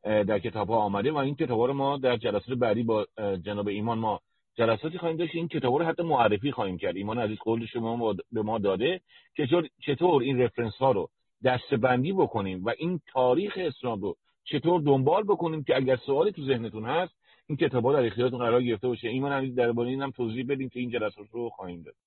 در کتاب ها آمده و این کتاب ها رو ما در جلسات بعدی با جناب ایمان ما جلساتی خواهیم داشت. این کتاب ها رو حتی معرفی خواهیم کرد. ایمان عزیز قول شما به ما داده که چطور این رفرنس ها رو دسته‌بندی بکنیم و این تاریخ اسلام رو چطور دنبال بکنیم که اگر سوالی تو ذهنتون هست این کتابا در اختیارتون قرار گرفته باشه. ایمان عزیز درباره اینم توضیح بدیم که این جلسات رو خواهیم داشت.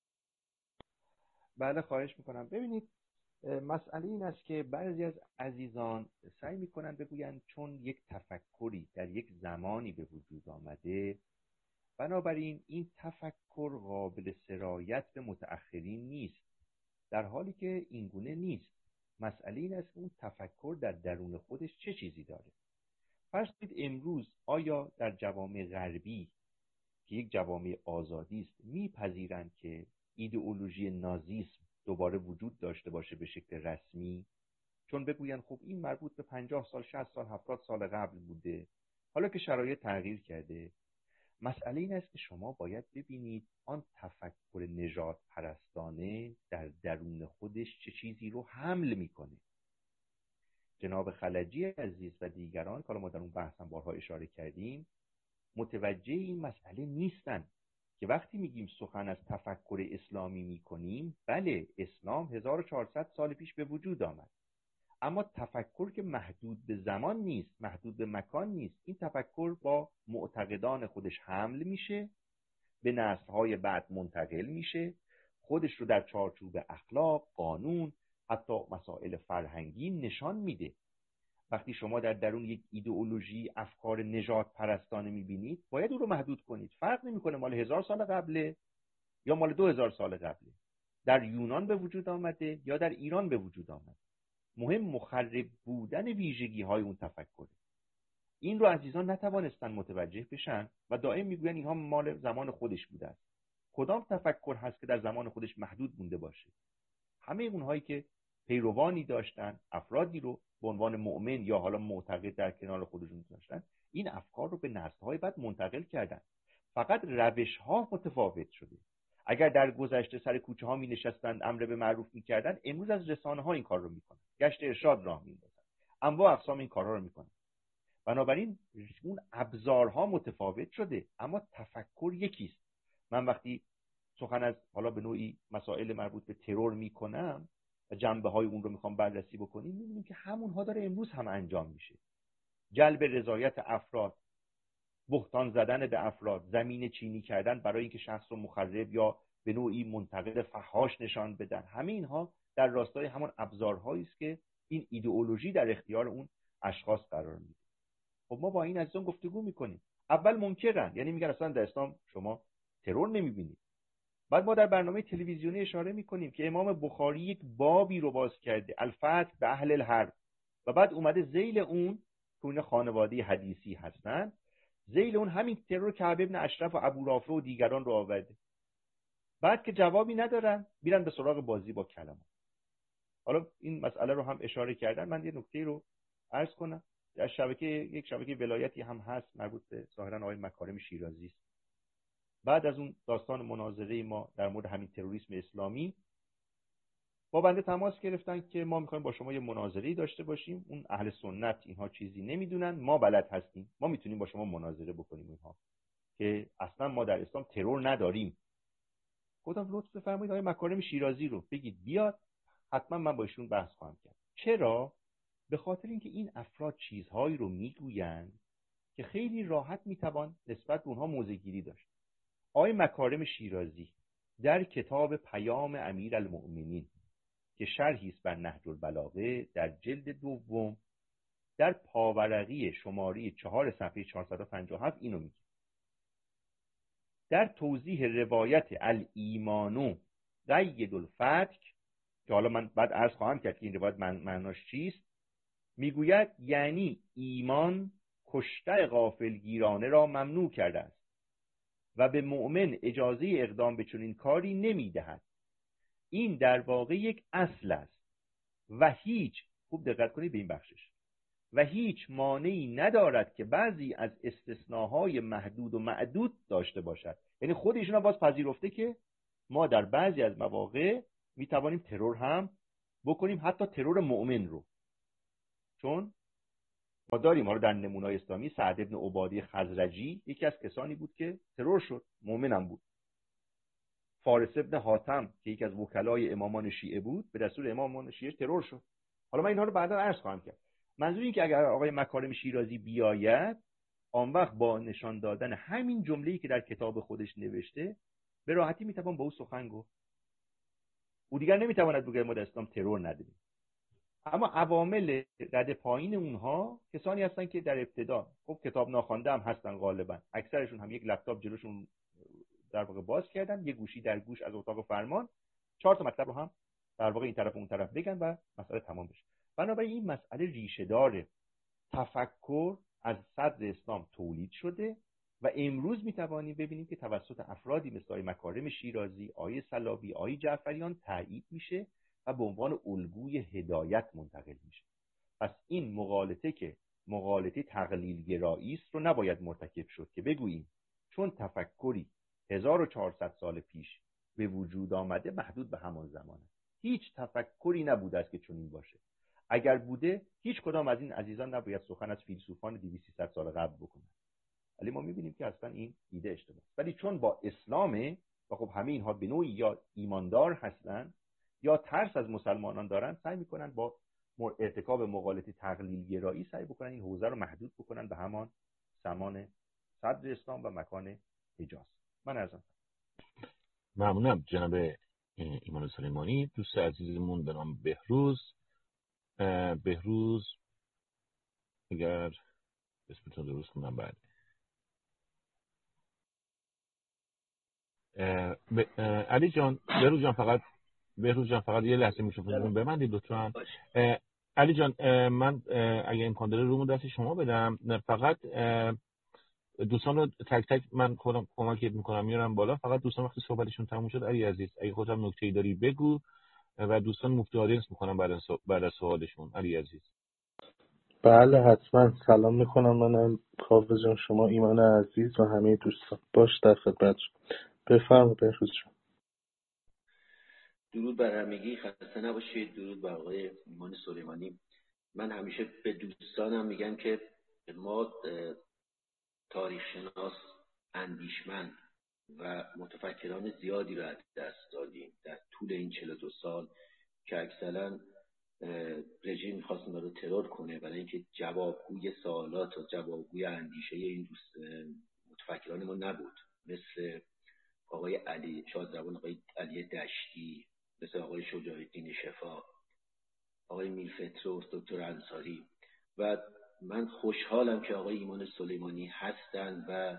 بله خواهش میکنم. ببینید مسئله این است که بعضی از عزیزان سعی میکنن بگویند چون یک تفکری در یک زمانی به وجود آمده بنابراین این تفکر قابل سرایت به متأخرین نیست، در حالی که این گونه نیست. مسئله این است که اون تفکر در درون خودش چه چیزی داره. فرض کنید امروز آیا در جوامع غربی که یک جوامع آزادی است میپذیرند که ایدئولوژی نازیسم دوباره وجود داشته باشه به شکل رسمی؟ چون بگوین خب این مربوط به 50 سال 60 سال 70 سال قبل بوده، حالا که شرایط تغییر کرده. مسئله این است که شما باید ببینید آن تفکر نژاد پرستانه در درون خودش چه چیزی رو حمل میکنه. جناب خلجی عزیز و دیگران که ما در اون بحث هم بارها اشاره کردیم متوجه این مسئله نیستن که وقتی میگیم سخن از تفکر اسلامی میکنیم، بله اسلام 1400 سال پیش به وجود آمد، اما تفکر که محدود به زمان نیست، محدود به مکان نیست. این تفکر با معتقدان خودش حمل میشه، به نسل‌های بعد منتقل میشه، خودش رو در چارچوب اخلاق، قانون، حتی مسائل فرهنگی نشان میده. وقتی شما در درون یک ایدئولوژی افکار نژاد پرستانه میبینید باید او رو محدود کنید. فرق نمیکنه مال 1000 سال قبله یا مال 2000 سال قبله، در یونان به وجود آمده یا در ایران به وجود آمده. مهم مخرب بودن ویژگی های اون تفکره. این رو عزیزان نتوانستن متوجه بشن و دائم میگوین اینها مال زمان خودش بوده است. کدام تفکر هست که در زمان خودش محدود مونده باشه؟ همه اونهایی که پیروانی داشتن، افرادی رو به عنوان مؤمن یا حالا معتقد در کنار خودشون داشتن، این افکار رو به نسل‌های بعد منتقل کردن. فقط روش‌ها متفاوت شده. اگر در گذشته سر کوچه ها می نشستند امر به معروف می کردن، امروز از رسانه ها این کار رو می کنن، گشت ارشاد راه می اندازن، انواع اقسام این کارها رو می کنن. بنابراین اون ابزارها متفاوت شده اما تفکر یکیست. من وقتی سخن از حالا به نوعی مسائل مربوط به ترور می کنم و جنبه های اون رو میخوام بررسی بکنیم، می بینیم که همونها داره امروز هم انجام میشه. جلب رضایت افراد، بهتان زدن به افراد، زمین چینی کردن برای اینکه شخص رو مخرب یا به نوعی منتقد فحاش نشان بدن، همه اینها در راستای همون ابزارهایی است که این ایدئولوژی در اختیار اون اشخاص قرار میده. خب ما با این عزیزان گفتگو میکنیم. اول منکرن، یعنی میگن اصلا در اسلام شما ترور نمیبینید. بعد ما در برنامه تلویزیونی اشاره میکنیم که امام بخاری یک بابی رو باز کرده، الفتح به اهل الحرب، و بعد اومده ذیل اون که اون خانواده حدیثی هستن، ذیل اون همین ترور کعب ابن اشرف و ابو رافع و دیگران رو آورده. بعد که جوابی ندارن میرن به سراغ بازی با کلمات. حالا این مسئله رو هم اشاره کردن. من یه نکته رو عرض کنم. در یک شبکه ولایتی هم هست مربوط به ظاهرا آقای مکارم شیرازی است. بعد از اون داستان مناظره ما در مورد همین تروریسم اسلامی با بنده تماس گرفتن که ما میخوایم با شما یه مناظره داشته باشیم. اون اهل سنت اینها چیزی نمیدونن، ما بلد هستیم، ما میتونیم با شما مناظره بکنیم اینها که اصلا ما در اسلام ترور نداریم. گفتم لطف بفرمایید آقای مکارم شیرازی رو بگید بیاد، حتما من با ایشون بحث خواهم کرد. چرا؟ به خاطر اینکه این افراد چیزهایی رو میگویند که خیلی راحت میتوان نسبت به اونها موضع‌گیری داشت. آقای مکارم شیرازی در کتاب پیام امیرالمؤمنین که شرحی است بر نهج البلاغه در جلد دوم در پاورقی شماره 4 صفحه 457 اینو میگه: در توضیح روایت الایمانو قید الفتک، که حالا من بعد عرض خواهم کرد که این روایت معناش چیست، میگوید یعنی ایمان کشتن غافلگیرانه را ممنوع کرده است و به مؤمن اجازه اقدام به چنین کاری نمیدهد. این در واقع یک اصل است و هیچ، خوب دقت کنید به این بخشش، و هیچ مانعی ندارد که بعضی از استثناهای محدود و معدود داشته باشد. یعنی خود ایشون باز پذیرفته که ما در بعضی از مواقع میتوانیم ترور هم بکنیم، حتی ترور مؤمن رو. چون داریم. حالا در نمونه‌های اسلامی سعد بن عباده خزرجی یکی از کسانی بود که ترور شد، مؤمنم بود. فارس ابن حاتم که یکی از وکلای امامان شیعه بود، به دستور امامان شیعه ترور شد. حالا من اینها رو بعدا عرض خواهم کرد. منظور این که اگر آقای مکارم شیرازی بیاید، آن وقت با نشان دادن همین جمله‌ای که در کتاب خودش نوشته به راحتی میتوان با او سخن گفت. او دیگر نمیتواند بگه ما در اسلام ترور نداریم. اما عوامل رد پایین اونها کسانی هستن که در ابتدا خب کتاب ناخوانده هم هستن، غالبا اکثرشون هم یک لپتاپ جلوشون در واقع باز کردن، یک گوشی در گوش از اتاق فرمان، 4 تا مطلب رو هم در واقع این طرف و اون طرف بگن و مسئله تمام بشه. بنابراین این مسئله ریشه داره. تفکر از صدر اسلام تولید شده و امروز میتوانیم ببینیم که توسط افرادی مثل آقای مکارم شیرازی، آقای صلابی، آقای جعفریان تایید میشه و به عنوان الگوی هدایت منتقل میشه. پس این مغالطه که مغالطه تقلیل گرایی است رو نباید مرتکب شد که بگوییم چون تفکری 1400 سال پیش به وجود آمده محدود به همان زمانه. هیچ تفکری نبوده است که چنین باشه. اگر بوده هیچ کدام از این عزیزان نباید سخن از فیلسوفان 200-300 سال قبل بکنن. ولی ما میبینیم که اصلا این ایده اشتباهه. ولی چون با اسلامه و خب همه اینها به نوعی یا ایماندار هستن یا ترس از مسلمانان دارن، سعی میکنن با ارتکاب مغالطه تقلیل گرایی سعی بکنن این حوزه رو محدود بکنن به همان زمان صدر اسلام و مکان حجاز. من ارزم. ممنونم جناب ایمان سلیمانی. دوست عزیزمون به نام بهروز اگر اسمتون درست کنم بعد علی جان، بهروز جان فقط یه لحظه میکروفونتون ببندید لطفاً. علی جان من اگه امکان داره رومو دست شما بدم، فقط دوستان رو تک تک من خودم کمک میکنم میارم بالا. فقط دوستان وقتی صحبتشون تموم شد علی عزیز اگه خودت هم نکته‌ای داری بگو و دوستان مفتی آدینس میکنم بعد از سوالشون. علی عزیز. بله حتما. سلام میکنم. منم کاوه جان، شما ایمان عزیز و همه دوستان. باش در خدمت. بفرمایید بهروز جان. درود بر همگی، خسته نباشید. درود بر آقای ایمان سلیمانی. من همیشه به دوستانم میگم که ما تاریخ شناس، اندیشمند و متفکران زیادی رو از دست دادیم در طول این 42 سال که اکثرا رژیم می‌خواست ما رو ترور کنه برای اینکه جوابگوی سوالات و جوابگوی اندیشه این متفکران ما نبود، مثل آقای علی شادروان، آقای علی دشتی، مثل آقای شجاع الدین شفا، آقای میرفتروس، دکتر انصاری. و من خوشحالم که آقای ایمان سلیمانی هستند و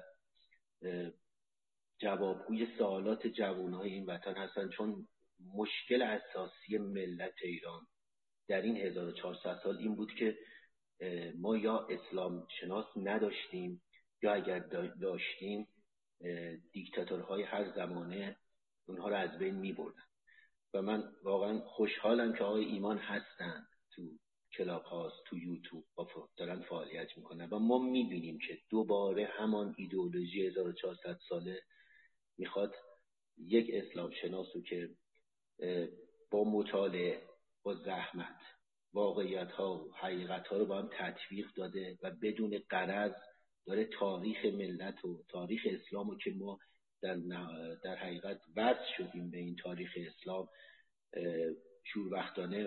جوابگوی سوالات جوانهای این وطن هستند، چون مشکل اساسی ملت ایران در این 1400 سال این بود که ما یا اسلام شناس نداشتیم یا اگر داشتیم دیکتاتورهای هر زمانه اونها رو از بین می بردن. و من واقعا خوشحالم که آقای ایمان هستن تو کلاب هاست، تو یوتیوب دارن فعالیت میکنن و ما میبینیم که دوباره همان ایدئولوژی 1400 ساله میخواد یک اسلام شناسو که با مطالعه، با زحمت، واقعیت ها و حقیقت ها رو با هم تطبیق داده و بدون غرض داره تاریخ ملت و تاریخ اسلامو که ما در حقیقت وصل شدیم به این تاریخ اسلام شوربختانه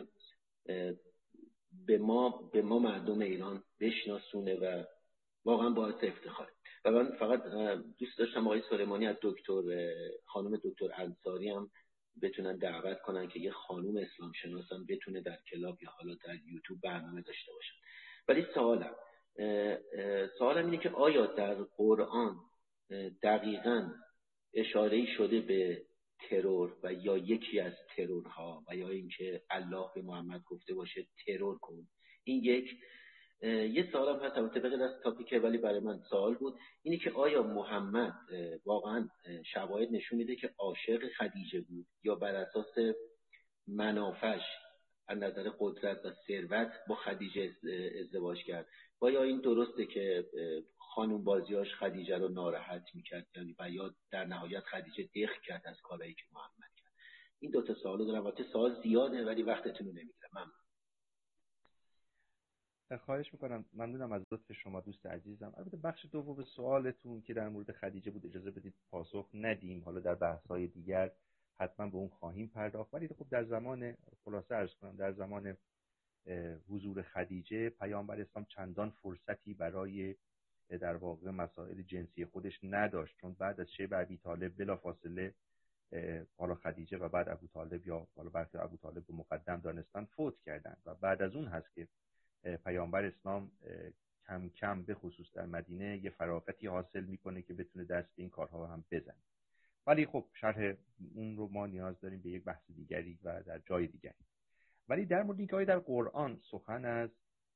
به ما مردم ایران بشناسونه و واقعا باعث افتخاره. و من فقط دوست داشتم آقای سلیمانی از خانم دکتر انصاری هم بتونن دعوت کنن که یه خانم اسلام شناس هم بتونه در کلاب یا حالا در یوتیوب برنامه داشته باشن. ولی سوالم اینه که آیا در قرآن دقیقاً اشاره‌ای شده به ترور و یا یکی از ترورها و یا اینکه الله به محمد گفته باشه ترور کن؟ این یه سوالم هست البته به غیر از تاپیکه ولی برای من سوال بود، اینه که آیا محمد واقعا شواهد نشون میده که عاشق خدیجه بود یا بر اساس منافعش از نظر قدرت و ثروت با خدیجه ازدواج کرد و یا این درسته که خانوم بازیاش خدیجه رو ناراحت میکرد و یا در نهایت خدیجه دق کرد از کارهایی که محمد کرد؟ این 2 تا سوالو دارم. البته سوال زیاده ولی وقتتون رو نمیگیرم. ممنون. خواهش میکنم، ممنونم از لطف شما دوست عزیزم. البته بخش دوم سوالتون که در مورد خدیجه بود اجازه بدید پاسخ ندیم، حالا در بحث‌های دیگر حتما به اون خواهیم پرداخت، ولی خب در زمان، خلاصه عرض کنم، در زمان حضور خدیجه پیامبر اسلام چندان فرصتی برای در واقع مسائل جنسی خودش نداشت، چون بعد از شیب ابی طالب بلافاصله حالا خدیجه و بعد ابو طالب، یا حالا برخی ابو طالب رو مقدم دانستن، فوت کردند و بعد از اون هست که پیامبر اسلام کم کم به خصوص در مدینه یه فراغتی حاصل میکنه که بتونه دست به این کارها هم بزنه. ولی خب شرح اون رو ما نیاز داریم به یک بحث دیگری و در جای دیگری. ولی در مورد اینکه در قرآن سخن از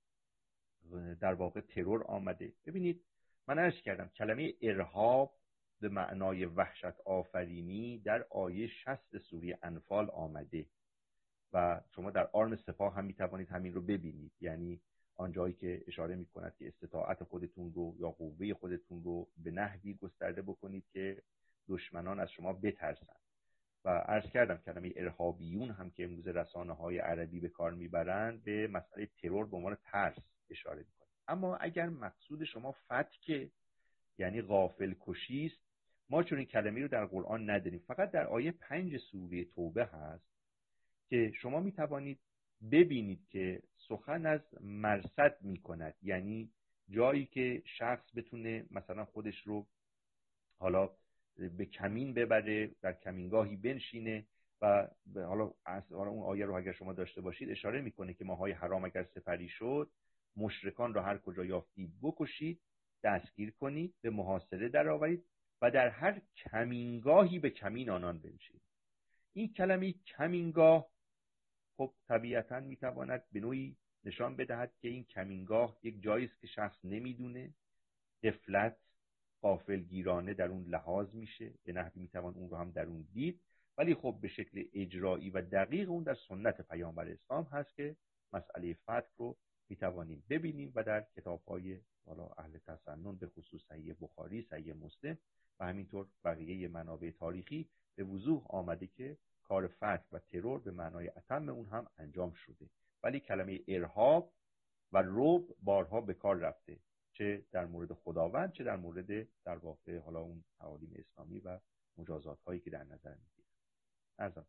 در واقع ترور آمده، ببینید من عرض کردم کلمه ارهاب به معنای وحشت آفرینی در آیه 60 سوره انفال آمده و شما در آرم سپاه هم میتوانید همین رو ببینید، یعنی آنجایی که اشاره میکند که استطاعت خودتون رو یا قوه خودتون رو به نحوی گسترده بکنید که دشمنان از شما بترسن. و عرض کردم کلمه ارهابیون هم که امروز رسانه‌های عربی به کار میبرند به مسئله ترور به عنوان ترس اشاره میکنه. اما اگر مقصود شما فتک یعنی غافل کشی است، ما چون این کلمه رو در قرآن نداریم، فقط در آیه 5 سوره توبه هست که شما میتوانید ببینید که سخن از مرصد میکند، یعنی جایی که شخص بتونه مثلا خودش رو حالا به کمین ببره، در کمینگاهی بنشینه و حالا اون آیه رو اگر شما داشته باشید اشاره میکنه که ماهای حرام اگر سپری شد مشرکان را هر کجا یافتید بکشید، دستگیر کنید، به محاصره درآورید و در هر کمینگاهی به کمین آنان بنشینید. این کلمه کمینگاه خب طبیعتاً میتواند به نوعی نشان بدهد که این کمینگاه یک جایی است که شخص نمیدونه، غفلت، غافلگیرانه در اون لحاظ میشه، به نحوی میتوان اون رو هم در اون دید، ولی خب به شکل اجرایی و دقیق اون در سنت پیامبر اسلام هست که مسئله فتح رو میتوانیم ببینیم و در کتاب‌های حالا اهل تسنن به خصوص صحیح بخاری، صحیح مسلم و همینطور بقیه منابع تاریخی به وضوح آمده که کار فتح و ترور به معنای اتم اون هم انجام شده، ولی کلمه ارهاب و رعب بارها به کار رفته، چه در مورد خداوند چه در مورد در واقع حالا اون تعالیم اسلامی و مجازات هایی که در نظر میگیره. عرضم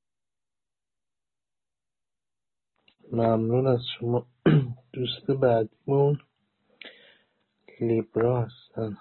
ممنون از شما. دوست بعدیمون لیبرا هستن.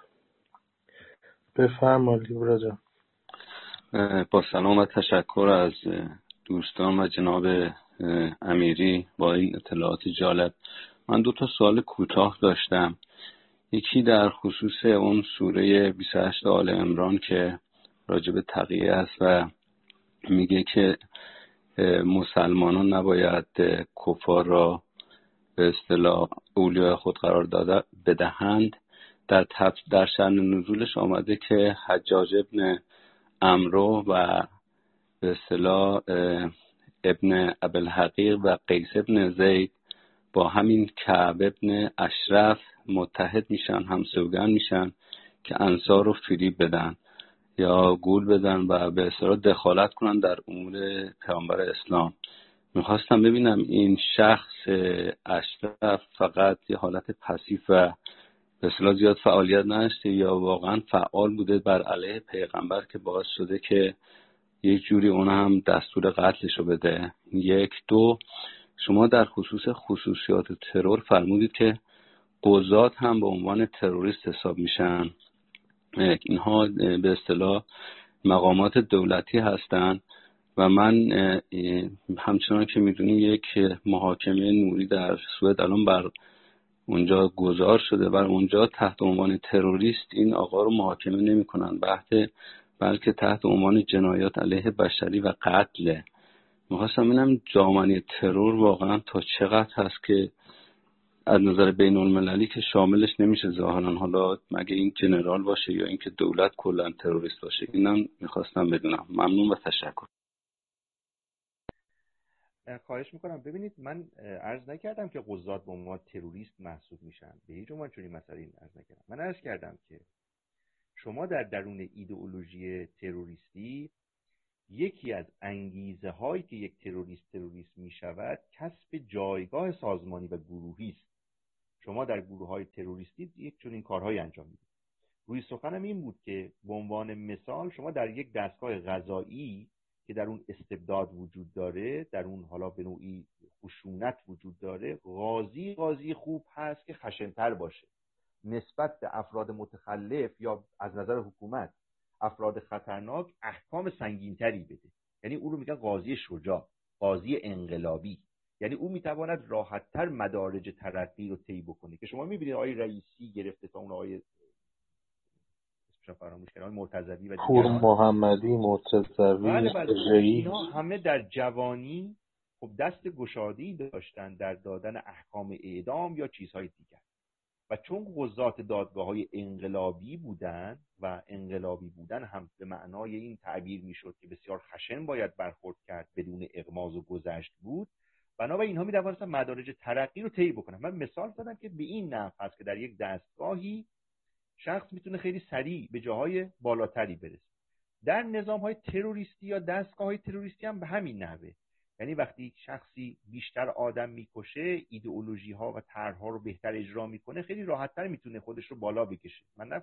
بفرما لیبرا جان. با سلام و تشکر از دوستان و جناب امیری با این اطلاعات جالب. من 2 سوال کوتاه داشتم. یکی در خصوص اون سوره 28 آل عمران که راجب تقیه است و میگه که مسلمانان نباید کفار را به اصطلاح اولیاء خود قرار بدهند. در شأن نزولش آمده که حجاج ابن عمرو و به اصطلاح ابن ابوالحقیق و قیس ابن زید با همین کعب ابن اشرف متحد میشن، همسوگن میشن که انصار رو فریب بدن یا گول بدن و به اصطلاح دخالت کنن در امور پیامبر اسلام. میخواستم ببینم این شخص اشرف فقط یه حالت پسیو و به اصطلاح زیاد فعالیت نداشته یا واقعا فعال بوده بر علیه پیغمبر که باعث شده که یک جوری اون هم دستور قتلشو بده. 1 2 شما در خصوصیات ترور فرمودید که قضات هم به عنوان تروریست حساب میشن. اینها به اصطلاح مقامات دولتی هستند و من همچنان که میدونیم یک محاکمه نوری در سوئد الان بر اونجا گذار شده، بر اونجا تحت عنوان تروریست این آقا رو محاکمه نمی‌کنن، بلکه تحت عنوان جنایات علیه بشری و قتل. می‌خواستم ببینم جامعه ترور واقعا تا چقدر هست که از نظر بین المللی که شاملش نمیشه ظاهرا، حالا مگه این جنرال باشه یا اینکه دولت کلا تروریست باشه. اینم می‌خواستم بدونم. ممنون و تشکر. خواهش میکنم. ببینید من عرض نکردم که قضات به عنوان تروریست محسوب میشن، به هیچ عنوان چنین مسئله‌ای عرض نکردم. من عرض کردم که شما در درون ایدئولوژی تروریستی یکی از انگیزه هایی که یک تروریست میشود کسب جایگاه سازمانی و گروهی است. شما در گروه‌های تروریستی یک چنین کارهایی انجام میدید. روی سخنم این بود که به عنوان مثال شما در یک دستگاه قضایی که در اون استبداد وجود داره، در اون حالا به نوعی خشونت وجود داره، قاضی خوب هست که خشن‌تر باشه نسبت به افراد متخلف یا از نظر حکومت افراد خطرناک احکام سنگین‌تری بده. یعنی او رو میگن قاضی شجاع، قاضی انقلابی. یعنی او میتواند راحت‌تر مدارج ترقی رو طی بکنه که شما میبینید آقای رئیسی گرفته تا اون آقای فراموش کردم مرتضوی و پور محمدی، مرتضوی، رئیس، اینا همه در جوانی خب دست گشاده‌ای داشتن در دادن احکام اعدام یا چیزهای دیگر. و چون قضات دادگاه‌های انقلابی بودن و انقلابی بودن هم به معنای این تعبیر میشد که بسیار خشن باید برخورد کرد، بدون اغماض و گذشت بود، بنابراین اینها می‌توانستن مدارج ترقی رو طی بکنن. من مثال زدم که به این نحو هست که در یک دستگاهی شخص میتونه خیلی سریع به جاهای بالاتری برسه. در نظام‌های تروریستی یا دستگاه‌های تروریستی هم به همین نحوه. یعنی وقتی شخصی بیشتر آدم میکشه، ایدئولوژی‌ها و طرح‌ها رو بهتر اجرا میکنه، خیلی راحت‌تر میتونه خودش رو بالا بکشه.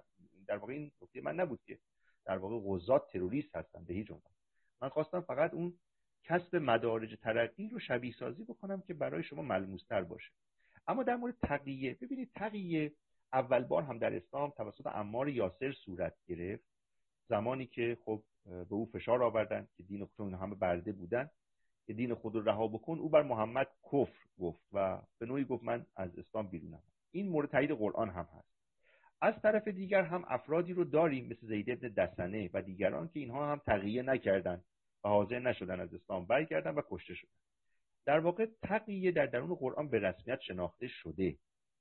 در واقع این نکته من نبود که در واقع قضات تروریست هستن، به هیچ عنوان. من خواستم فقط اون کسب مدارج ترقی رو شبیه سازی بکنم که برای شما ملموس‌تر باشه. اما در مورد تقیه، ببینید تقیه اول بار هم در اسلام توسط عمار یاسر صورت گرفت، زمانی که خب به او فشار آوردن که دین خودشون همه برده بودن که دین خود رو رها بکن. او بر محمد کفر گفت و به نوعی گفت من از اسلام بیرونم. این مورد تایید قرآن هم هست. از طرف دیگر هم افرادی رو داریم مثل زید ابن دسنه و دیگران که اینها هم تقیه نکردن و حاضر نشدن از اسلام برگردن و کشته شدن. در واقع تقیه در درون قرآن به رسمیت شناخته شده.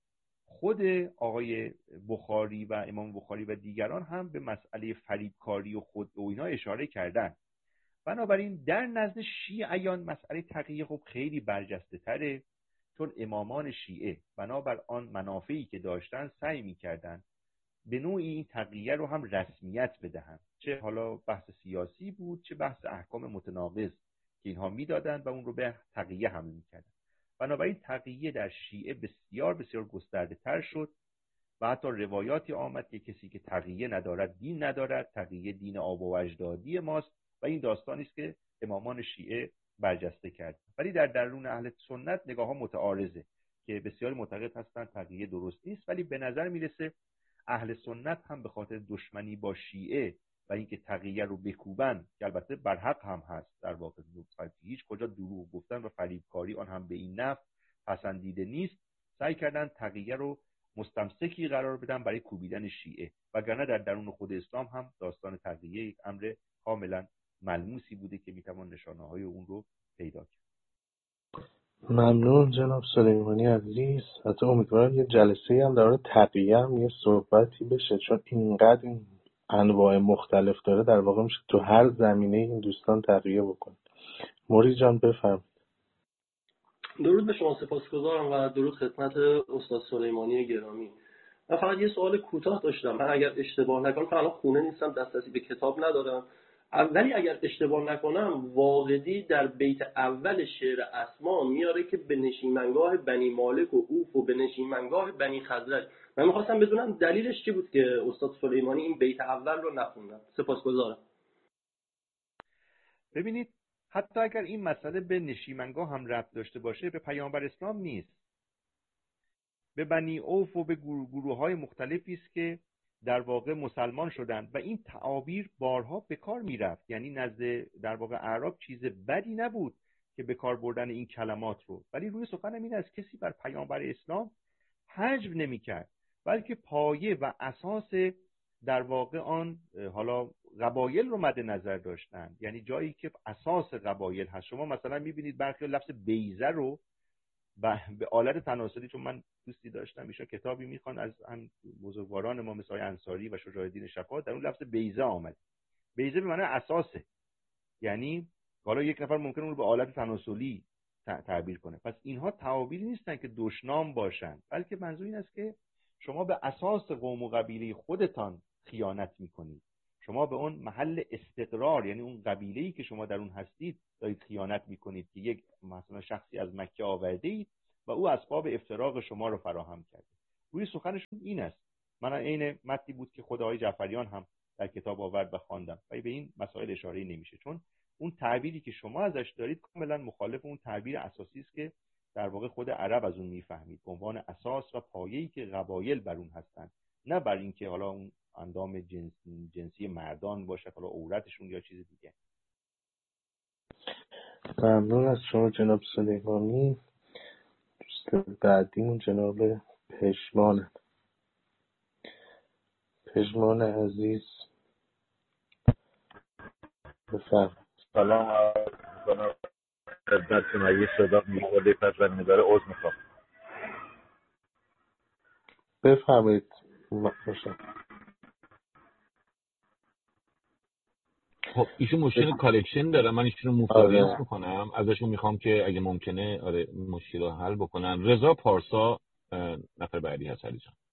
خود آقای بخاری و امام بخاری و دیگران هم به مسئله فریبکاری و خودعه و اینا اشاره کردن. بنابراین در نزد شیعیان مسئله تقیه خب خیلی برجسته تره، چون امامان شیعه بنابر آن منافعی که داشتن سعی می‌کردن به نوعی این تقیه رو هم رسمیت بدهن، چه حالا بحث سیاسی بود چه بحث احکام متناقض که اینها میدادن و اون رو به تقیه حمل می‌کردن. بنابراین تقیه در شیعه بسیار بسیار گسترده تر شد و حتی روایاتی آمد که کسی که تقیه ندارد دین ندارد، تقیه دین آبا و اجدادی ماست و این داستانی است که امامان شیعه برجسته کرد. ولی در درون اهل سنت نگاه ها متعارضه که بسیار معتقد هستند تقیه درست نیست، ولی به نظر میرسه اهل سنت هم به خاطر دشمنی با شیعه و اینکه تقیه رو بکوبن، که البته برحق هم هست، در واقع هیچ کجا دروغ گفتن و فریبکاری آن هم به این نحو پسندیده نیست، سعی کردن تقیه رو مستمسکی قرار بدن برای کوبیدن شیعه، وگرنه در درون خود اسلام هم داستان تقیه یک امر کاملا ملموسی بوده که میتوان نشانه های اون رو پیدا کرد. ممنون جناب سلیمانی عزیز. حتی امیدوارم یه جلسه هم در مورد تقیه هم یه صحبتی بشه، چون اینقدر این انواع مختلف داره، در واقع میشه تو هر زمینه این دوستان تقیه بکنه. موری جان بفرمایید. درود به شما، سپاسگزارم و درود خدمت استاد سلیمانی گرامی. من فقط یه سوال کوتاه داشتم. من اگر اشتباه نکنم، الان خونه نیستم، دسترسی به کتاب ندارم، ولی اگر اشتباه نکنم واقدی در بیت اول شعر اسما میاره که به نشیمنگاه بنی مالک و اوف و به نشیمنگاه بنی خزرج. من می‌خواستم بدونم دلیلش چی بود که استاد سلیمانی این بیت اول رو نخوندن. سپاسگزارم. ببینید حتی اگر این مسئله به نشیمنگاه هم ربط داشته باشه، به پیامبر اسلام نیست، به بنی اوف و به گروه‌های مختلفی است که در واقع مسلمان شدند و این تعابیر بارها به کار میرفت. یعنی نزد در واقع اعراب چیز بدی نبود که به کار بردن این کلمات رو، ولی روی سخنم این است کسی بر پیامبر اسلام حجب نمی‌کرد، بلکه پایه و اساس در واقع آن حالا قبایل رو مد نظر داشتند. یعنی جایی که اساس قبایل هست. شما مثلا می‌بینید برخی لفظ بیضه رو به آلت تناسلی، چون من دوستی داشتم ایشون کتابی میخوان از هم بزرگواران ما مثل انصاری و شجاع الدین شفاعت، در اون لفظ بیضه آمد. بیضه به معنی اساسه، یعنی حالا یک نفر ممکنه اون رو به آلت تناسلی تعبیر کنه. پس اینها تعابیری نیستن که دشنام باشن، بلکه منظور این است که شما به اساس قوم و قبیله خودتان خیانت میکنید، شما به اون محل استقرار، یعنی اون قبیله‌ای که شما در اون هستید دارید خیانت میکنید که یک مثلا شخصی از مکه آورده اید و او اسباب افتراق شما رو فراهم کرده. روی سخنشون این است. من عین متنی بود که خود آقای جعفریان هم در کتاب آورد و خواندم و به این مسائل اشاره نمیشه، چون اون تعبیری که شما ازش دارید کاملا مخالف اون تعبیر اساسی است که در واقع خود عرب از اون میفهمید به عنوان اساس و پایه‌ای که قبایل بر اون هستن، نه بر اینکه حالا اون اندام جنسی مردان باشه، حالا عورتشون یا چیز دیگه. ممنون از شما جناب سلیمانی. دوست بعدیمون جناب پژمان عزیز، بفرمایید. سلام عرض می‌کنم خدمت شما. یه صدا می‌خورده پس و نداره عذر می‌خوام. بفرمایید. خب ایشون مشکل کالکشن داره، من ایشون رو موف آدینس میکنم، ازشون میخوام که اگه ممکنه مشکل رو حل بکنن. رضا پارسا نفر بعدی هست. علی جان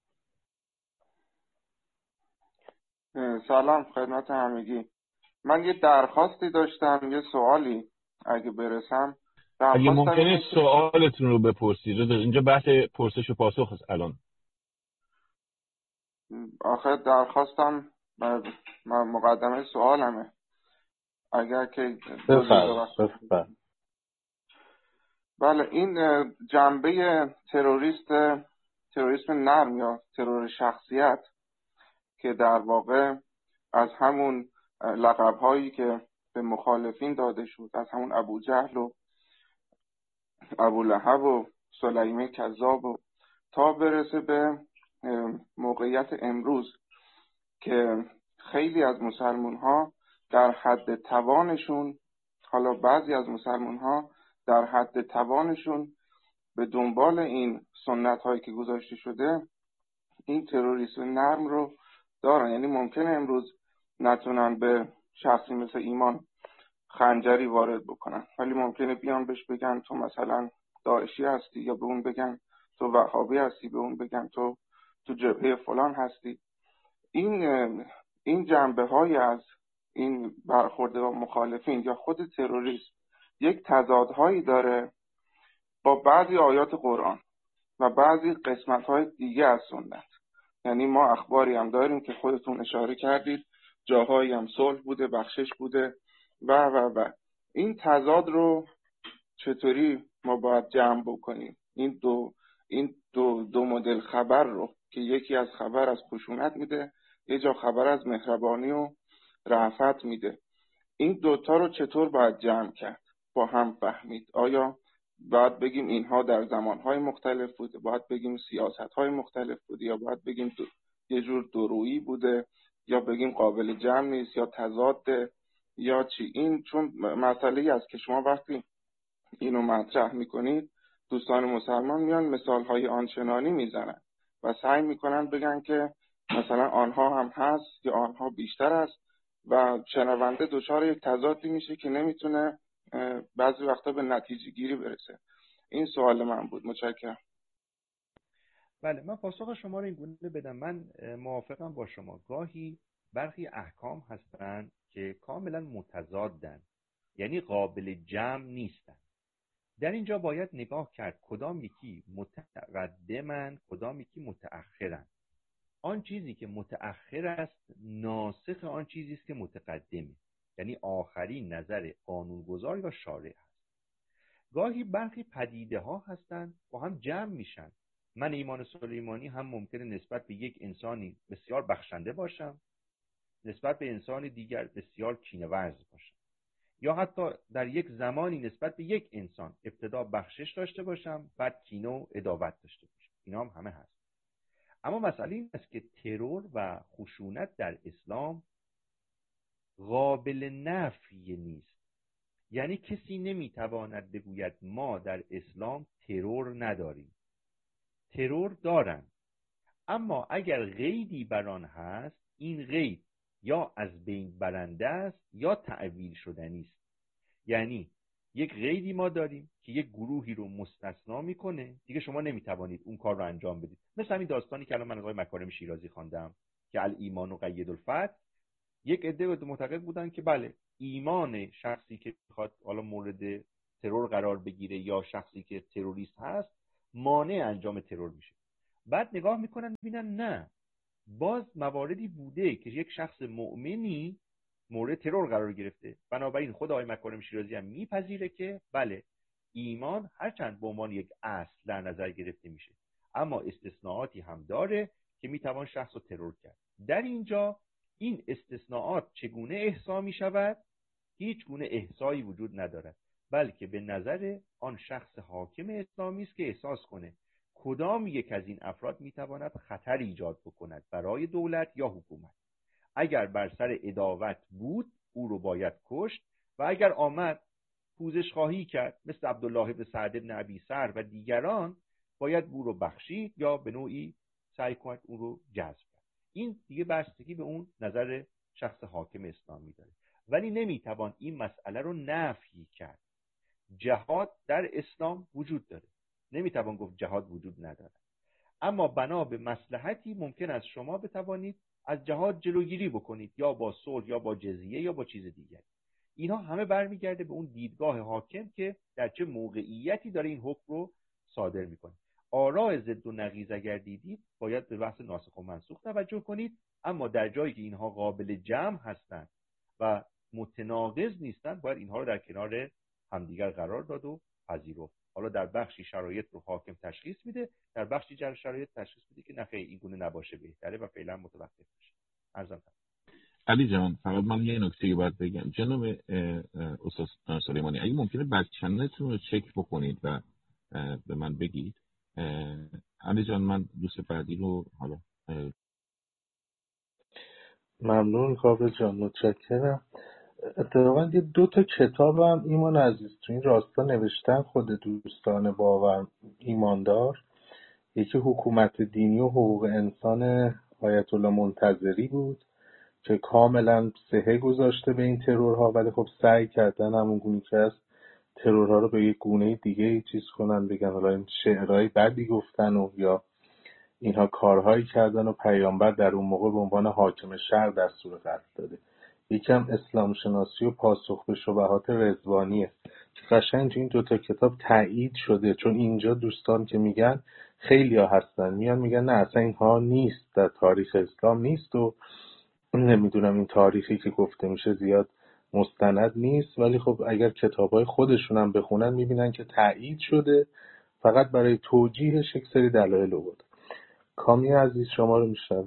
سلام خدمت همگی. من یه درخواستی داشتم، یه سوالی اگه برسم. اگه ممکنه سوالتون رو بپرسید. اینجا بحث پرسش و پاسخ هست الان. آخه درخواستم مقدمه سوالمه. اگر که بفرمایید. بله، این جنبه تروریسم نرم یا ترور شخصیت که در واقع از همون لقب‌هایی که به مخالفین داده شد، از همون ابو جهل و ابو لهب و سلیمه کذاب و تا برسه به موقعیت امروز که خیلی از مسلمان‌ها در حد توانشون، حالا بعضی از مسلمان‌ها در حد توانشون به دنبال این سنت‌هایی که گذاشته شده این تروریسم نرم رو دارن. یعنی ممکنه امروز نتونن به شخصی مثل ایمان خنجری وارد بکنن، ولی ممکنه بیان بهش بگن تو مثلا داعشی هستی، یا به اون بگن تو وهابی هستی، به اون بگن تو جبهه فلان هستی. این جنبه های از این برخورد با مخالفین یا خود تروریسم یک تضادهایی داره با بعضی آیات قرآن و بعضی قسمت های دیگه از سنت. یعنی ما اخباری هم داریم که خودتون اشاره کردید، جاهایی هم صلح بوده، بخشش بوده و این تضاد رو چطوری ما باید جمع بکنیم؟ این دو مدل خبر رو که یکی از خبر از خشونت میده، یه جا خبر از مهربانی و رأفت میده، این دوتا رو چطور باید جمع کرد، با هم فهمید؟ آیا باید بگیم اینها در زمانهای مختلف بوده، باید بگیم سیاستهای مختلف بوده، یا باید بگیم یه جور درویی بوده، یا بگیم قابل جمع نیست یا تضاده یا چی؟ این چون مسئله‌ای است که شما وقتی اینو مطرح میکنید دوستان مسلمان میان مثالهای آنچنانی میزنن و سعی میکنن بگن که مثلا آنها هم هست یا آنها بیشتر است و شنونده دچار یک تضادی میشه که نمیتونه بعضی وقتا به نتیجه گیری برسه. این سوال من بود. متشکرم. بله، من پاسخ شما رو این گونه بدم. من موافقم با شما. گاهی برخی احکام هستن که کاملا متضادن، یعنی قابل جمع نیستن. در اینجا باید نگاه کرد کدام یکی متقدمن، کدام یکی متأخرن. آن چیزی که متأخر است ناسخ آن چیزی است که متقدمه، یعنی آخرین نظر قانونگذار یا شارع است. گاهی برخی پدیده ها هستن با هم جمع میشن. من ایمان سلیمانی هم ممکنه نسبت به یک انسانی بسیار بخشنده باشم، نسبت به انسان دیگر بسیار کینه‌ورز باشم، یا حتی در یک زمانی نسبت به یک انسان ابتدا بخشش داشته باشم بعد کینه و عداوت داشته باشم. اینا هم همه هست. اما مسئله این است که ترور و خشونت در اسلام قابل نفی نیست. یعنی کسی نمیتواند بگوید ما در اسلام ترور نداریم. ترور دارن، اما اگر قیدی بر آن هست، این قید یا از بین برنده است یا تعویل شدنی است. یعنی یک قیدی ما داریم که یک گروهی رو مستثنا میکنه، دیگه شما نمیتوانید اون کار رو انجام بدید. مثل همین داستانی که الان من از آقای مکارم شیرازی خواندم که الایمان و قید الفتح. یک عده معتقد بودن که بله، ایمان شخصی که میخواد حالا مورد ترور قرار بگیره یا شخصی که تروریست هست مانع انجام ترور میشه. بعد نگاه میکنن میبینن نه، باز مواردی بوده که یک شخص مؤمنی مورد ترور قرار گرفته. بنابراین خود آقای مکارم شیرازی هم میپذیره که بله، ایمان هرچند به عنوان یک اصل در نظر گرفته میشه، اما استثناءاتی هم داره که میتوان شخص رو ترور کرد. در اینجا این استثناءات چگونه احصا میشود؟ هیچ گونه احصایی وجود ندارد، بلکه به نظر آن شخص حاکم اسلامی است که احساس کنه کدام یک از این افراد میتواند خطر ایجاد بکند برای دولت یا حکومت. اگر بر سر عداوت بود او رو باید کشت و اگر آمد پوزش خواهی کرد مثل عبدالله بن سعد بن ابی سر و دیگران، باید او رو بخشید یا به نوعی سعی کند او رو جذب کرد. این دیگه بستگی به اون نظر شخص حاکم اسلامی داره، ولی نمیتوان این مسئله رو نفی کرد. جهاد در اسلام وجود داره، نمیتوان گفت جهاد وجود نداره، اما بنا به مصلحتی ممکن است شما بتوانید از جهاد جلوگیری بکنید، یا با صلح یا با جزیه یا با چیز دیگری. اینها همه برمیگرده به اون دیدگاه حاکم که در چه موقعیتی داره این حکم رو صادر میکنه. آراء ضد و نقیض اگر دیدید باید به بحث ناسخ و منسوخ توجه کنید، اما در جایی که اینها قابل جمع هستند و متناقض نیستند باید اینها رو در کنار همدیگر قرار داد و پذیرفت. حالا در بخشی شرایط رو حاکم تشخیص میده، در بخشی شرایط تشخیص میده که نخیر این گونه نباشه بهتره و فعلا متوقف بشه. عرضم علی جان فقط من یه نکته باید بگم. جناب استاد سلیمانی، اگه ممکنه بک چنلتون رو چک بکنید و به من بگید. علی جان من دوست بعدی رو حالا ممنون کاوه جان، متشکرم. اتفاقا یه 2 تا کتاب هم ایمان عزیز تو این راستا نوشتن خود دوستان باور ایماندار. یکی حکومت دینی و حقوق انسان آیت الله منتظری بود که کاملا صحه گذاشته به این ترورها، ولی خب سعی کردن همون گونه که از ترورها رو به یک گونه دیگه چیز کنن، بگن حالا این شعرهای بدی گفتن و یا اینها کارهایی کردن و پیامبر در اون موقع به عنوان حاکم شهر دستور قتل داده. یکم اسلام شناسی و پاسخ به شبهات رضوانیه که قشنگ این 2 تا کتاب تایید شده. چون اینجا دوستان که میگن خیلی ها هستن میان میگن نه اصلا اینها نیست، در تاریخ اسلام نیست و نمیدونم این تاریخی که گفته میشه زیاد مستند نیست، ولی خب اگر کتابای خودشون هم بخونن میبینن که تایید شده، فقط برای توجیهش یک سری دلایل آورده. کامی عزیز شما رو میشنم.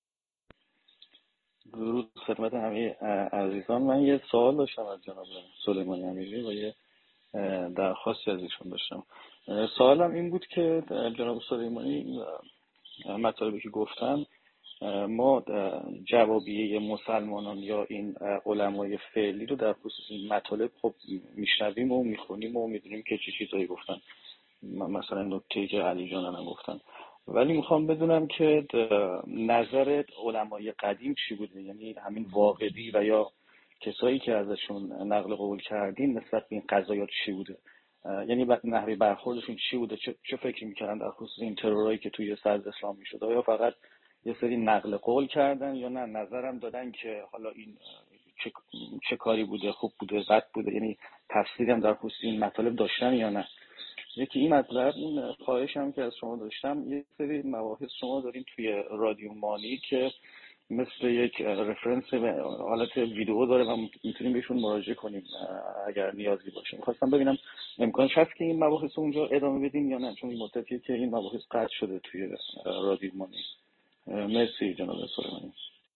درود خدمت همه عزیزان. من یه سوال داشتم از جناب سلیمانی امیری و یه درخواستی از ایشون داشتم. سوالم این بود که جناب سلیمانی مطالبی که گفتن، ما جوابیه مسلمانان یا این علمای فعلی رو در خصوص این مطالب خب میشنویم و میخونیم و میدونیم که چه چیزایی گفتن، مثلا نکته‌ای که علی جان هم گفتن، ولی میخوام بدونم که نظر علمای قدیم چی بوده، یعنی همین واقدی و یا کسایی که ازشون نقل قول کردین نسبت به این قضایات چی بوده، یعنی نحوه برخوردشون چی بوده، چه فکری میکردن در خصوص این ترورایی که توی صدر اسلام میشد، یا فقط یه سری نقل قول کردن یا نه نظرم دادن که حالا این چه کاری بوده، خوب بوده، بد بوده، یعنی تفسیری هم در خصوص این مطالب داشتن یا نه. یکی این مطلب. این خواهشم که از شما داشتم، یه سری مباحث شما دارین توی رادیو مانی که مثل یک رفرنس به حالت ویدیو داره و میتونیم بهشون مراجعه کنیم اگر نیازی باشه. میخواستم ببینم امکانش هست که این مباحث اونجا ادامه بدیم یا نه، چون این مدتیه که این مباحث قطع شده توی رادیو مانی. مرسی جناب سلیمانی.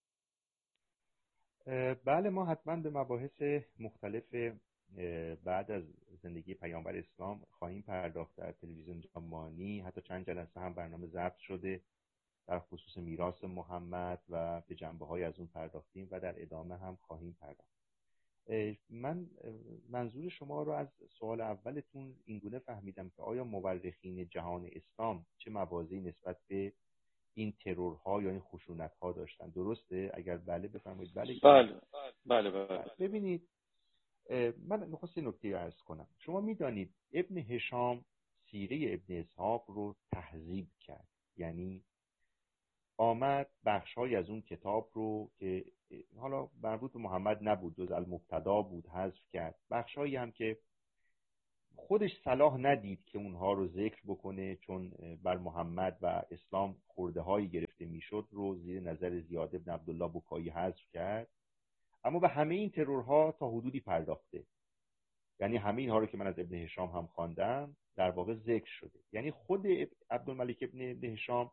بله، ما حتما به مباحث مختلف بعد از زندگی پیامبر اسلام خواهیم پرداخت در تلویزیون جهانی. حتی چند جلسه هم برنامه ضبط شده در خصوص میراث محمد و به جنبه‌های از اون پرداختیم و در ادامه هم خواهیم پرداخت. من منظور شما رو از سوال اولتون اینگونه فهمیدم که آیا مورخین جهان اسلام چه مواضعی نسبت به این ترورها یا این خشونت‌ها داشتن، درسته؟ اگر بله بفرمایید. بله. ببینید، من می‌خواستم یه نکته عرض کنم. شما می‌دانید ابن هشام سیره ابن اسحاق رو تهذیب کرد، یعنی آمد بخش‌های از اون کتاب رو که حالا مربوط به محمد نبود، جز المبتدا بود، حذف کرد. بخش‌هایی هم که خودش صلاح ندید که اونها رو ذکر بکنه، چون بر محمد و اسلام خورده هایی گرفته میشد رو زیر نظر زیاد بن عبدالله بکایی حذف کرد. اما به همه این ترورها تا حدودی پرداخته. یعنی همه اینها رو که من از ابن هشام هم خواندم در واقع ذکر شده. یعنی خود عبدالملک ابن هشام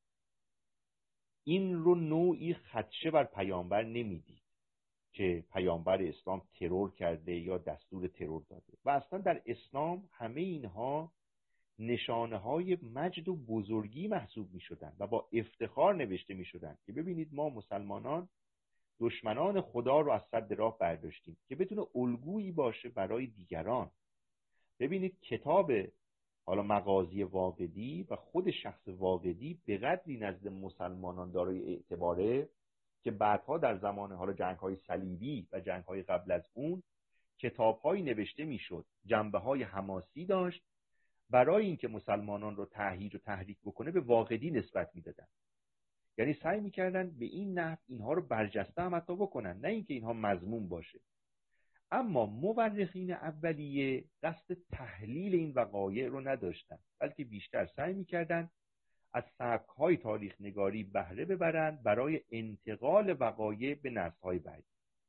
این رو نوعی خدشه بر پیامبر نمیدید که پیامبر اسلام ترور کرده یا دستور ترور داده. و اصلا در اسلام همه اینها نشانه های مجد و بزرگی محسوب می شدن و با افتخار نوشته می شدن که ببینید ما مسلمانان دشمنان خدا رو از سد راه برداشتیم که بتونه الگویی باشه برای دیگران. ببینید کتاب حالا مغازی واقدی و خود شخص واقدی به قدری نزد مسلمانان دارای اعتباره که بعدها در زمان حالا جنگ‌های صلیبی و جنگ‌های قبل از اون کتاب‌هایی نوشته می‌شد، جنبه‌های حماسی داشت، برای اینکه مسلمانان رو تهییج و تحریک بکنه به واقدی نسبت می‌دادن. یعنی سعی می‌کردن به این نحو اینها رو برجسته هم حتی بکنن، نه اینکه اینها مذموم باشه. اما مورخین اولیه قصد تحلیل این وقایع رو نداشتن، بلکه بیشتر سعی می‌کردن از سبک‌های تاریخ نگاری بهره ببرند برای انتقال وقایع به نسل‌های بعدی.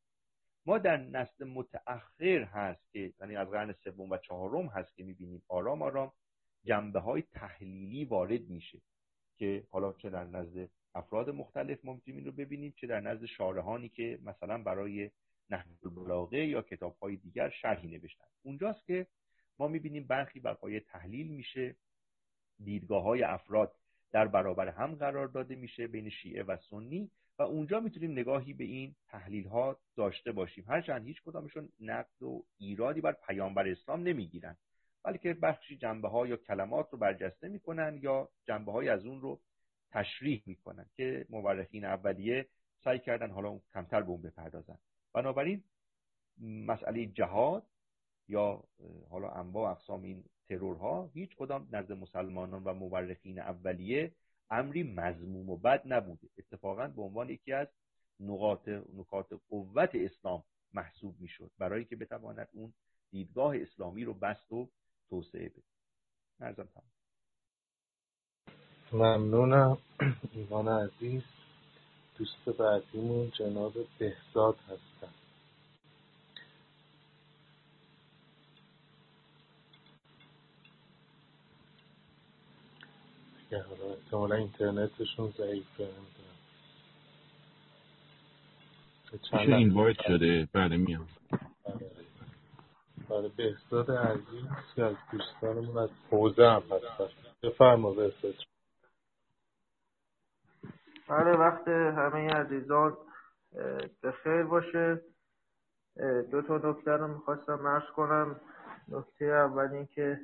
ما در نسل متأخر هست که یعنی از قرن سوم و چهارم هست که می‌بینیم آرام آرام جنبه‌های تحلیلی وارد میشه که حالا چه در نزد افراد مختلف ما می‌تونیم این رو ببینیم، چه در نزد شارحانی که مثلا برای نحو البلاغه یا کتاب‌های دیگر شرحی نوشتن. اونجاست که ما می‌بینیم برخی وقایع تحلیل میشه، دیدگاه‌های افراد در برابر هم قرار داده میشه بین شیعه و سنی و اونجا میتونیم نگاهی به این تحلیل‌ها داشته باشیم، هرچند هیچ کدامشون نقد و ایرادی بر پیامبر اسلام نمیگیرن، بلکه بخشی جنبه‌ها یا کلمات رو برجسته میکنن یا جنبه‌های از اون رو تشریح میکنن که مورخین اولیه سعی کردن حالا کمتر به اون بپردازن. بنابراین مسئله جهاد یا حالا انواع اقسام این ترورها هیچ کدام نزد مسلمانان و مورخین اولیه امری مذموم و بد نبوده. اتفاقاً به عنوان یکی از نکات قوت اسلام محسوب میشد برای که بتواند اون دیدگاه اسلامی رو بسط و توسعه بده. عرضم تمام. ممنونم ایمان عزیز. دوست بعدیمون جناب بهزاد هستن. که حالا احتمالا اینترنتشون ضعیفه. چون این باید شده بله میام. آره بهزاد عزیز که از دوستانمون از حوزه هم هستن. بفرما بهزاد. بله وقت همه عزیزان بخیر باشه. دو تا نکته رو میخواستم عرض کنم. نکته اول این که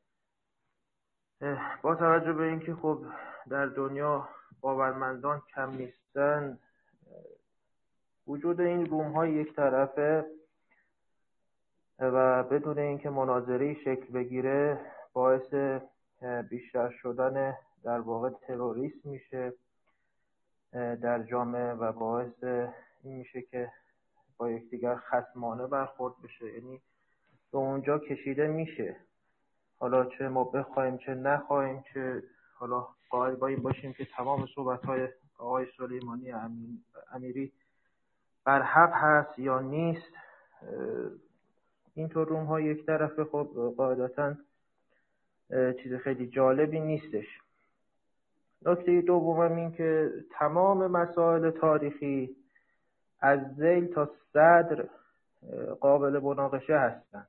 با توجه به اینکه خب در دنیا باورمندان کم نیستن، وجود این روم های یک طرفه و بدون اینکه مناظری شکل بگیره باعث بیشتر شدن در واقع تروریسم میشه در جامعه و باعث این میشه که با یکدیگر خصمانه برخورد بشه. یعنی به اونجا کشیده میشه، حالا چه ما بخوایم چه نخوایم، چه حالا قائل با این باشیم که تمام صحبت‌های آقای سلیمانی امیری بر حق هست یا نیست. اینطور روم ها یک طرفه خب قاعدتاً چیز خیلی جالبی نیستش. نکته دومم این که تمام مسائل تاریخی از ذیل تا صدر قابل مناقشه هستن.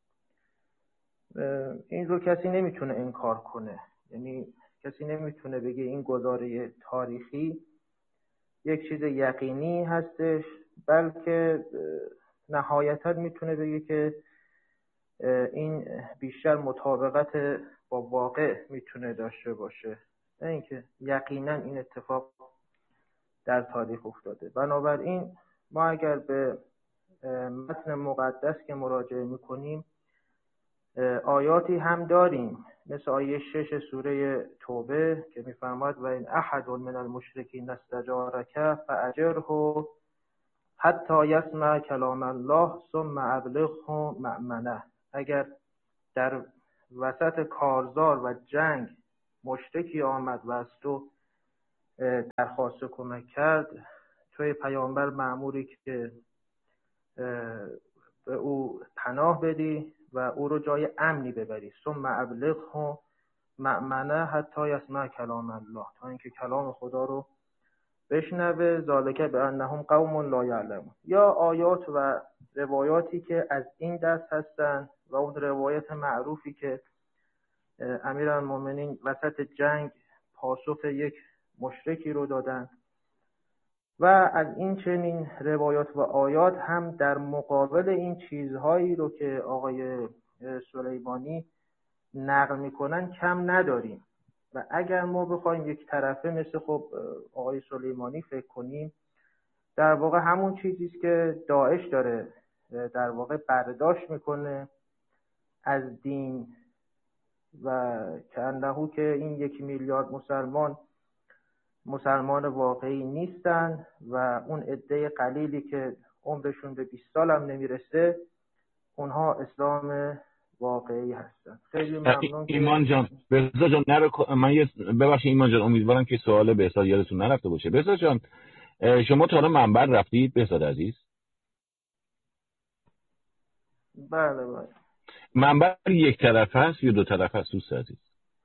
این رو کسی نمیتونه انکار کنه. یعنی کسی نمیتونه بگه این گزاره تاریخی یک چیز یقینی هستش، بلکه نهایتا میتونه بگه که این بیشتر مطابقت با واقع میتونه داشته باشه، نه اینکه یقینا این اتفاق در تاریخ افتاده. بنابراین ما اگر به متن مقدس که مراجعه میکنیم آیاتی هم داریم مثل آیه 6 سوره توبه که میفرماید و این احد من المشرکین استجارک فاجره حتی یسمع کلام الله ثم ابلغه مأمنه. اگر در وسط کارزار و جنگ مشرکی آمد و از تو درخواست کمک کرد، توی پیامبر مأموری که به او پناه بدی و او رو جای امنی ببری. ثم ابلغه مأمنه حتی یسمع کلام الله، تا اینکه کلام خدا رو بشنوه. ذالک بانهم قوم لا یعلمون. یا آیات و روایاتی که از این دست هستن و اون روایت معروفی که امیرالمومنین وسط جنگ پاسخ یک مشرکی رو دادن و از این چنین روایات و آیات هم در مقابل این چیزهایی رو که آقای سلیمانی نقل میکنن کم نداریم. و اگر ما بخوایم یک طرفه مثل خب آقای سلیمانی فکر کنیم، در واقع همون چیزیست که داعش داره در واقع برداشت میکنه از دین و کأنه که این 1 میلیارد مسلمان واقعی نیستن و اون عده قلیلی که عمرشون به 20 سال هم نمیرسه اونها اسلام واقعی هستن. خیلی ممنون. ایمان جان بهزاد جان ببخشید ایمان جان، امیدوارم که سوال بهزاد یادتون نرفته باشه. بهزاد جان شما تا حالا منبر رفتید بهزاد عزیز؟ بله بله. منبر یک طرفه است یا دو طرفه است دوست عزیز؟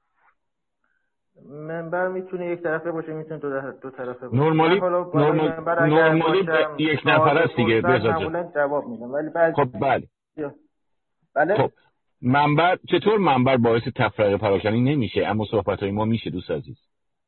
منبر میتونه یک طرفه باشه، میتونه دو طرفه باشه. نورمالی یک نفر است دیگه بهزاد جان. معمولا جواب میدم ولی بعضی خب بله. بله. خب چطور منبر باعث تفرقه پراکنی نمیشه اما صحبت‌های ما میشه دوست عزیز؟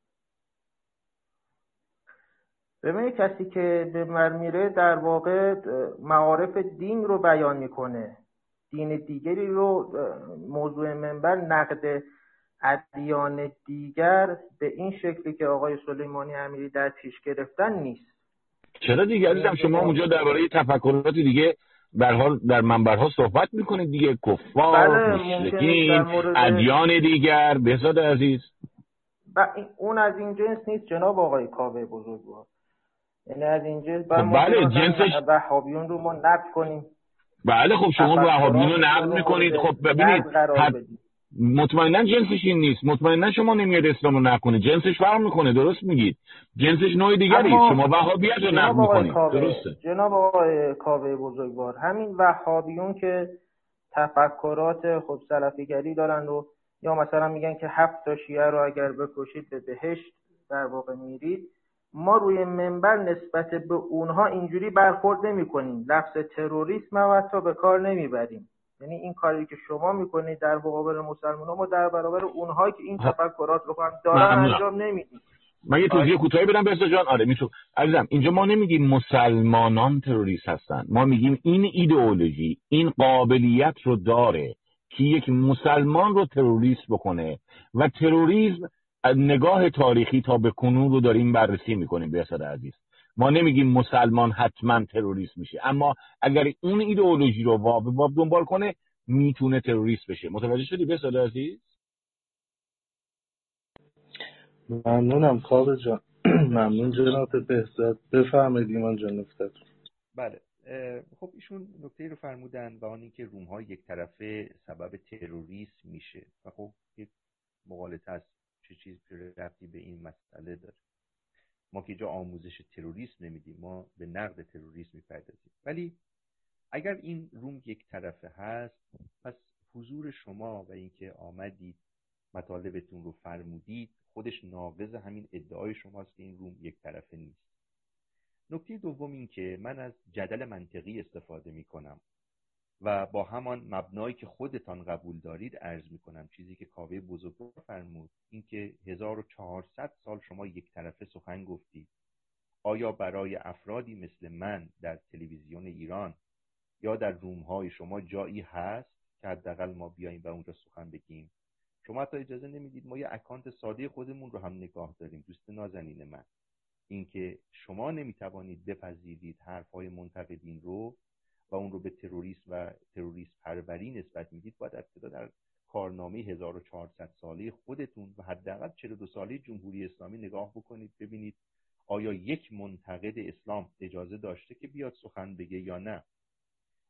ببینید کسی که به منبر میره در واقع معارف دین رو بیان میکنه، دین دیگری رو. موضوع منبر نقد ادیان دیگر به این شکلی که آقای سلیمانی امیری در پیش گرفتن نیست. چرا دیگه عزیزم؟ شما اونجا درباره تفکرات دیگه به هر حال در منبرها صحبت میکنید دیگه، کفار، مشرکین، ادیان دیگر. بهزاد عزیز اون از این جنس نیست جناب آقای کاوه بزرگوار، یعنی از این جنس بله جنسش وهابیون رو ما نقد کنیم. بله خب شما وهابیون رو نقد میکنید. خب ببینید مطمئنا جنسش این نیست، مطمئنا شما نمیاد اسلام رو نقد کنید، جنسش فرق میکنه. درست میگید، جنسش نوع دیگری. شما وهابیت رو نقد میکنید. درسته جناب آقای کاوه بزرگوار، همین وهابیون که تفکرات خب سلفیگری دارن و یا مثلا میگن که 7 تا شیعه رو اگر بکشید به بهشت در واقع میرید، ما روی منبر نسبت به اونها اینجوری برخورد نمی‌کنیم، لفظ تروریسم هم حتی به کار نمیبریم. یعنی این کاری که شما میکنید در مقابل مسلمان‌ها، ما در برابر اونها که این تفکرات رو هم دارن انجام نمیدیم. من یه توضیح کوتاهی بدم بهزاد جان. آره میتونم عزیزم. اینجا ما نمیگیم مسلمانان تروریست هستن، ما میگیم این ایدئولوژی این قابلیت رو داره که یک مسلمان رو تروریست بکنه و تروریسم نگاه تاریخی تا به کنون رو داریم بررسی میکنیم بهزاد عزیز. ما نمیگیم مسلمان حتما تروریست میشه، اما اگر اون ایدئولوژی رو واب دنبال کنه میتونه تروریست بشه. متوجه شدی بهزاد عزیز؟ ممنونم کاوه جان. ممنون جناب بهزاد. بفرمایید ایمان جان نکته‌تون. بله خب ایشون نکته رو فرمودن و آن اینکه روم ها یک طرفه سبب تروریسم میشه و خب یک مغالطه است. چه چیز ربطی به این مسئله داره؟ ما که جا آموزش تروریسم نمیدیم، ما به نقد تروریسم میپردازیم. ولی اگر این روم یک طرفه هست، پس حضور شما و اینکه آمدید مطالبتون رو فرمودید خودش ناقض همین ادعای شماست که این روم یک طرفه نیست. نکته دوم این که من از جدل منطقی استفاده میکنم و با همان مبنایی که خودتان قبول دارید عرض میکنم چیزی که کاوه بزرگوار فرمود، این که 1400 سال شما یک طرفه سخن گفتید. آیا برای افرادی مثل من در تلویزیون ایران یا در روم‌های شما جایی هست که حداقل ما بیاییم و اونجا سخن بگیم؟ شما حتی اجازه نمیدید ما یه اکانت ساده خودمون رو هم نگاه داریم. دوست نازنین من، اینکه شما نمیتوانید بپذیرید حرف‌های منتقدین رو و اون رو به تروریسم و تروریسم پروری نسبت میدید، باید ابتدا در کارنامه 1400 ساله خودتون و حداقل 42 ساله جمهوری اسلامی نگاه بکنید، ببینید آیا یک منتقد اسلام اجازه داشته که بیاد سخن بگه یا نه.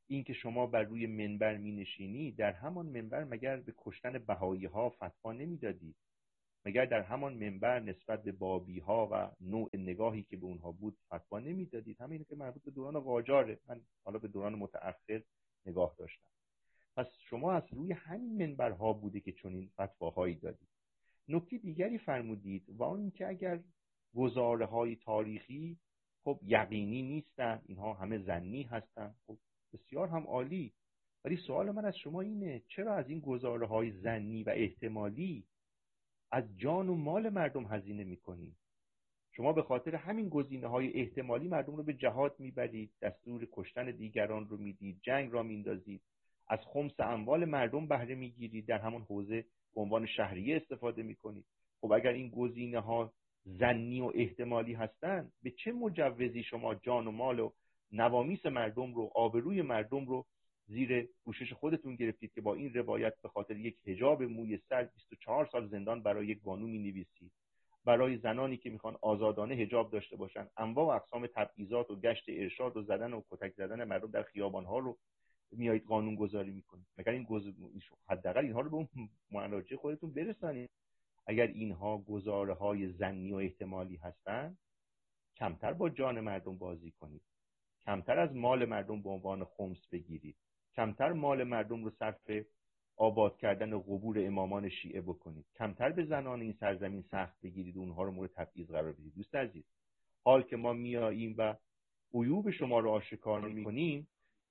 این که شما بر روی منبر می نشینی، در همان منبر مگر به کشتن بهایی ها فتوا نمی دادید؟ مگر در همان منبر نسبت به بابی ها و نوع نگاهی که به اونها بود فتوا نمی دادید؟ همین که مربوط به دوران قاجاره، من حالا به دوران متأخر نگاه داشتم. پس شما از روی همین منبرها بوده که چنین فتواهایی دادید. نکته دیگری فرمودید و اون که اگر گزاره های تاریخی خب یقینی نیستن، اینها همه ظنی هستن، خب بسیار هم عالی، ولی سوال من از شما اینه چرا از این گزاره های ظنی و احتمالی از جان و مال مردم هزینه میکنید؟ شما به خاطر همین گزینه های احتمالی مردم رو به جهاد میبرید، دستور کشتن دیگران رو میدید، جنگ را میندازید، از خمس اموال مردم بهره میگیرید، در همون حوزه به عنوان شهریه استفاده میکنید. خب اگر این گزینه ها ظنی و احتمالی هستند، به چه مجوزی شما جان و مال و نوامیس مردم رو، آبروی مردم رو زیر پوشش خودتون گرفتید که با این روایت به خاطر یک حجاب موی سر 24 سال زندان برای یک بانو می‌نویسید؟ برای زنانی که میخوان آزادانه حجاب داشته باشن انواع و اقسام تبعیضات و گشت ارشاد و زدن و کتک زدن مردم در خیابان‌ها رو میایید قانون گذاری میکنید. مگر این حداقل اینها رو به اون مراجع خودتون برسانید. اگر اینها گزاره های ظنی و احتمالی هستن، کمتر با جان مردم بازی کنید، کمتر از مال مردم به عنوان خمس بگیرید، کمتر مال مردم رو صرف آباد کردن قبور امامان شیعه بکنید، کمتر به زنان این سرزمین سخت بگیرید و اونها رو مورد تبعیض قرار بدید. دوست عزیز، حال که ما میاییم و عیوب شما رو آشکار میکنیم،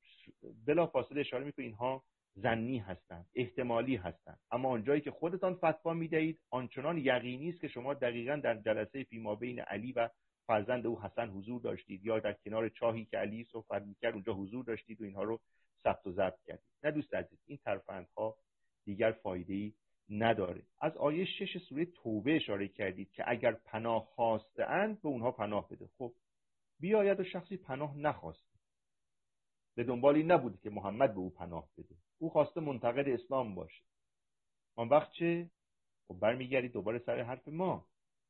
بلا فاصله اشاره میکنید اینها ظنی هستند، احتمالی هستند، اما آنجایی که خودتان فتوا میدهید آنچنان یقینی است که شما دقیقاً در جلسه فیما بین علی و فرزند او حسن حضور داشتید، یا در کنار چاهی که علی صحبت میکرد اونجا حضور داشتید و اینها رو ثبت و ضبط کردید. نه دوست عزیز، این ترفندها دیگر فایده‌ای نداره. از آیه 6 سوره توبه اشاره کردید که اگر پناه خواستند به اونها پناه بده. خب بیاید و شخصی پناه نخواست، به دنبال این نبوده که محمد به او پناه بده، او خواسته منتقد اسلام باشه. اون وقت چه؟ خب برمیگردید دوباره سر حرف ما.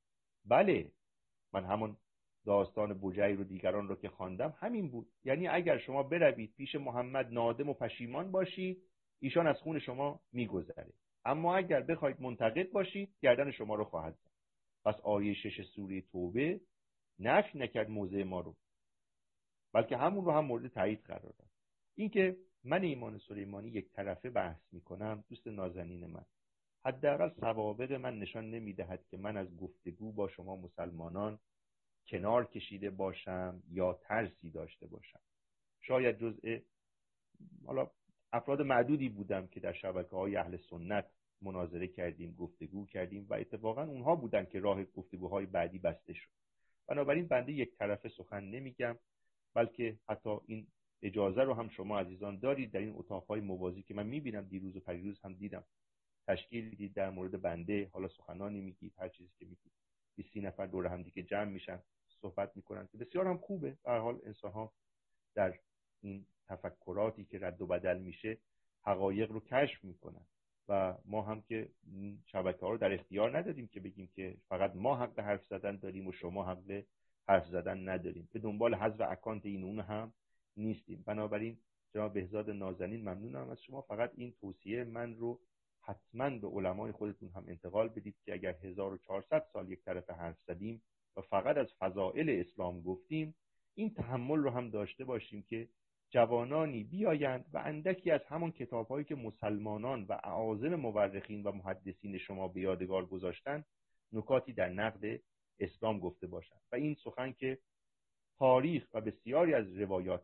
بله، من همون داستان بوجهیر و دیگران رو که خواندم همین بود. یعنی اگر شما بروید پیش محمد نادم و پشیمان باشید، ایشان از خون شما میگذره، اما اگر بخواید منتقد باشید گردن شما رو خواهد زد. پس آیه 6 سوره توبه نفی نکرد موضع ما رو، بلکه همون رو هم مورد تایید قرار داد. این که من ایمان سلیمانی یک طرفه بحث میکنم، دوست نازنین من، حداقل سوابق من نشان نمیدهد که من از گفتگو با شما مسلمانان کنار کشیده باشم یا ترسی داشته باشم. شاید جزء حالا افراد معدودی بودم که در شبکه‌های اهل سنت مناظره کردیم، گفتگو کردیم و اتفاقا اونها بودن که راه گفتگوهای بعدی بسته شد. بنابراین بنده یک طرفه سخن نمیگم، بلکه حتی این اجازه رو هم شما عزیزان دارید در این اتاقهای موازی که من میبینم، دیروز و پریروز هم دیدم تشکیل دیدید در مورد بنده، حالا سخنانی میگید، هر چیزی که میگید 20 نفر دور هم دیگه جمع میشن صحبت میکنن که بسیار هم خوبه. به هر حال انسان‌ها در این تفکراتی که رد و بدل میشه حقایق رو کشف میکنن و ما هم که شبکه‌ها رو در اختیار ندادیم که بگیم که فقط ما حق حرف زدن داریم و شما حق حرف زدن نداریم. به دنبال حذف اکانت این اون هم نیستیم. بنابراین جناب بهزاد نازنین ممنونم از شما. فقط این توصیه من رو حتما به علمای خودتون هم انتقال بدید که اگر 1400 سال یک طرف حرف زدیم و فقط از فضائل اسلام گفتیم، این تحمل رو هم داشته باشیم که جوانانی بیایند و اندکی از همون کتاب‌هایی که مسلمانان و اعاظم مورخین و محدثین شما به یادگار گذاشتن نکاتی در نقد اسلام گفته باشند. و این سخن که تاریخ و بسیاری از روایات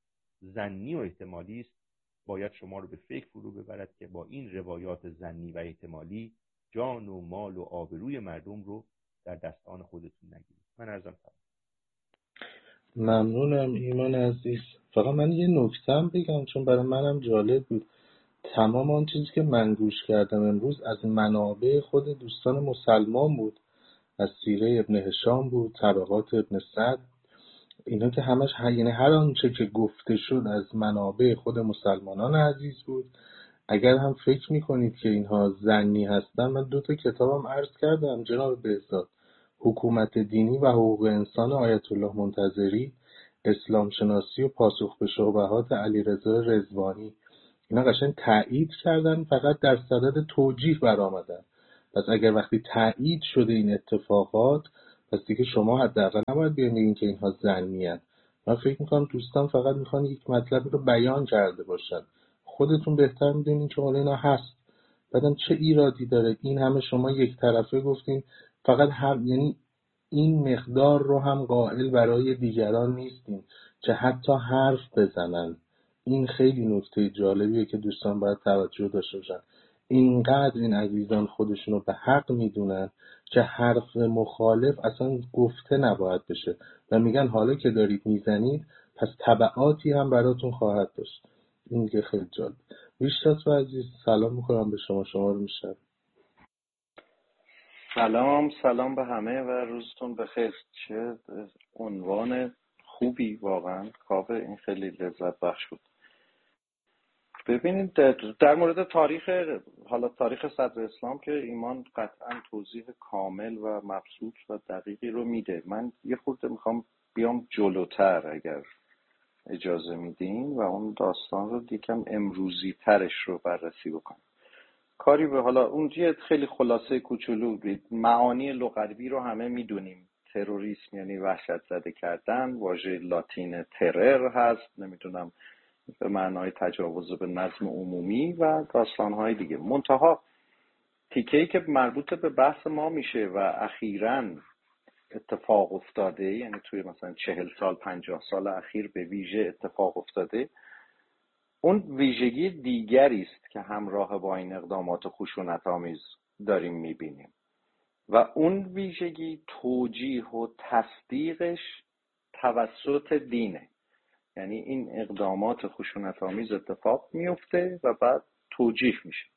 ظنی و احتمالی است، باید شما رو به فکر فرو ببرد که با این روایات ظنی و احتمالی جان و مال و آبروی مردم رو در دستان خودتون نگیرید. من عرضم کنم. ممنونم ایمان عزیز. فقط من یه نکته‌ام بگم چون برای منم جالب بود. تمام آن چیزی که من گوش کردم امروز از منابع خود دوستان مسلمان بود، از سیره ابن هشام بود، طبقات ابن سعد، اینا که همش یعنی هر آنچه که گفته شد از منابع خود مسلمانان عزیز بود. اگر هم فکر میکنید که اینها ظنی هستن، من 2 کتابم عرض کردم جناب بهزاد، حکومت دینی و حقوق انسان آیت الله منتظری، اسلام شناسی و پاسخ به شبهات علیرضا رضوانی، اینا قشنگ تایید کردن، فقط در صدد توجیه برآمدن. پس اگر وقتی تایید شده این اتفاقات، پس دیگه شما حداقل نباید بیان بگین که اینها ظنی‌اند. من فکر میکنم دوستان فقط میخوان یک مطلبی رو بیان کرده باشن. خودتون بهتر میدونین که حالا اینا هست. بعدم چه ایرادی داره این همه شما یک طرفه گفتین، فقط یعنی این مقدار رو هم قائل برای دیگران نیستین که حتی حرف بزنن. این خیلی نکته جالبیه که دوستان باید توجه داشته باشن. اینقدر این عزیزان خودشون رو به حق میدونن که حرف مخالف اصلا گفته نباید بشه و میگن حالا که دارید میزنید پس تبعاتی هم براتون خواهد داشت. این که خیلی جالب. ویشتات و عزیز سلام میکنم به شما رو میشنم. سلام به همه و روزتون بخیر. چه عنوان خوبی واقعا، کاوه، این خیلی لذت بخش بود. ببینید در مورد تاریخ صدر اسلام که ایمان قطعا توضیح کامل و مبسوط و دقیقی رو میده. من یه خورده میخوام بیام جلوتر اگر اجازه میدین و اون داستان رو یکم امروزی ترش رو بررسی بکنم. کاری به حالا اون یه خیلی خلاصه کوچولو، معانی لغوی رو همه میدونیم. تروریسم یعنی وحشت زده کردن، واژه لاتین ترر هست، نمیدونم به معنای تجاوز به نظم عمومی و داستان‌های دیگه. منتها تیکه‌ای که مربوط به بحث ما میشه و اخیراً اتفاق افتاده، یعنی توی مثلا 40 سال 50 سال اخیر به ویژه اتفاق افتاده، اون ویژگی دیگری است که همراه با این اقدامات خشونت‌آمیز داریم میبینیم و اون ویژگی توجیه و تصدیقش توسط دینه. یعنی این اقدامات خشونت‌آمیز اتفاق میفته و بعد توجیه میشه.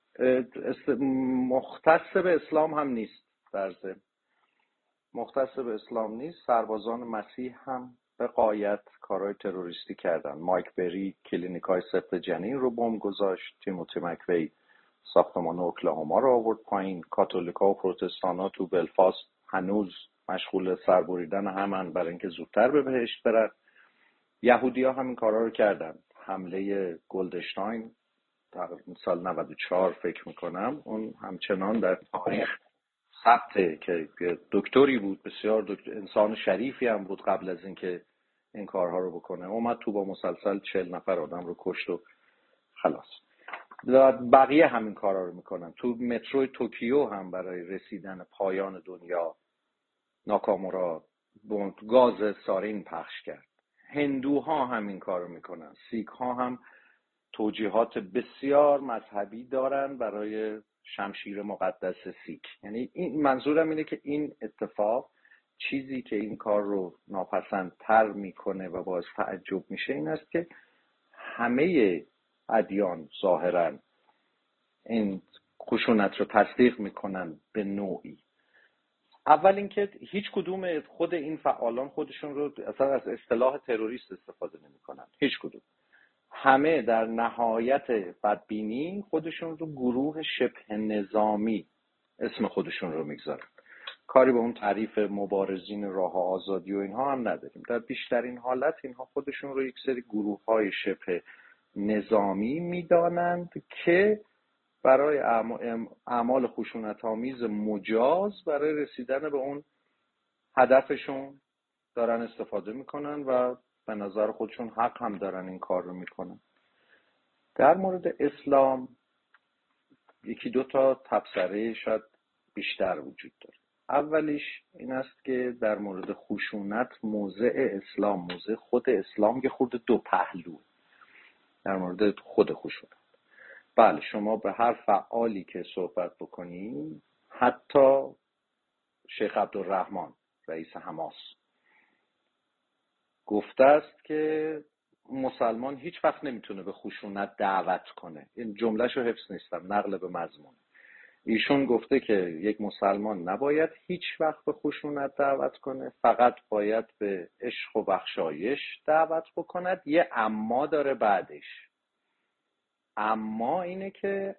مختص به اسلام هم نیست، در ضمن مختص به اسلام نیست. سربازان مسیح هم به غایت کارهای تروریستی کردن. مایک بری کلینیکای سفت جنین رو بمب گذاشت، تیموتی مکوی ساختمان اوکلاهوما رو آورد پایین، کاتولیکا و پروتستانا تو بلفاست هنوز مشغول سربریدن همن برای اینکه زودتر به بهشت برن. یهودی‌ها همین کارا رو کردن. حمله گلدشتاین تقریبا سال 94 فکر میکنم، اون همچنان در تاریخ ثبته که دکتری بود، بسیار انسان شریفی هم بود قبل از اینکه این کارها رو بکنه. اومد تو با مسلسل 40 نفر آدم رو کشت و خلاص. بقیه همین کارا رو میکنن. تو متروی توکیو هم برای رسیدن پایان دنیا ناکامورا گاز سارین پخش کرد. هندوها همین کارو میکنن. سیک ها هم توجیهات بسیار مذهبی دارن برای شمشیر مقدس سیک. یعنی این منظورم اینه که این اتفاق، چیزی که این کار رو ناپسندتر میکنه و باعث تعجب میشه این است که همه ادیان ظاهرا این خشونت رو تصدیق میکنن به نوعی. اول اینکه هیچ کدوم خود این فعالان خودشون رو اصلا از اصطلاح تروریست استفاده نمیکنن، هیچ کدوم. همه در نهایت بدبینی خودشون رو گروه شبه نظامی اسم خودشون رو میگذارن. کاری به اون تعریف مبارزین راه آزادی و اینها هم نداریم. در بیشترین حالت اینها خودشون رو یک سری گروه های شبه نظامی میدانند که برای اعمال خشونت‌آمیز مجاز برای رسیدن به اون هدفشون دارن استفاده میکنن و به نظر خودشون حق هم دارن این کار رو میکنن. در مورد اسلام یکی دو تا تبصره شاید بیشتر وجود داره. اولیش این است که در مورد خشونت موضع اسلام، موضع خود اسلام یه خورده دو پهلو. در مورد خود خشونت، بله، شما به هر فعالی که صحبت بکنید، حتی شیخ عبدالرحمن رئیس حماس گفته است که مسلمان هیچ وقت نمیتونه به خشونت دعوت کنه. این جملهشو حفظ نیستم، نقل به مضمون. ایشون گفته که یک مسلمان نباید هیچ وقت به خشونت دعوت کنه، فقط باید به عشق و بخشایش دعوت بکند. یه اما داره بعدش. اما اینه که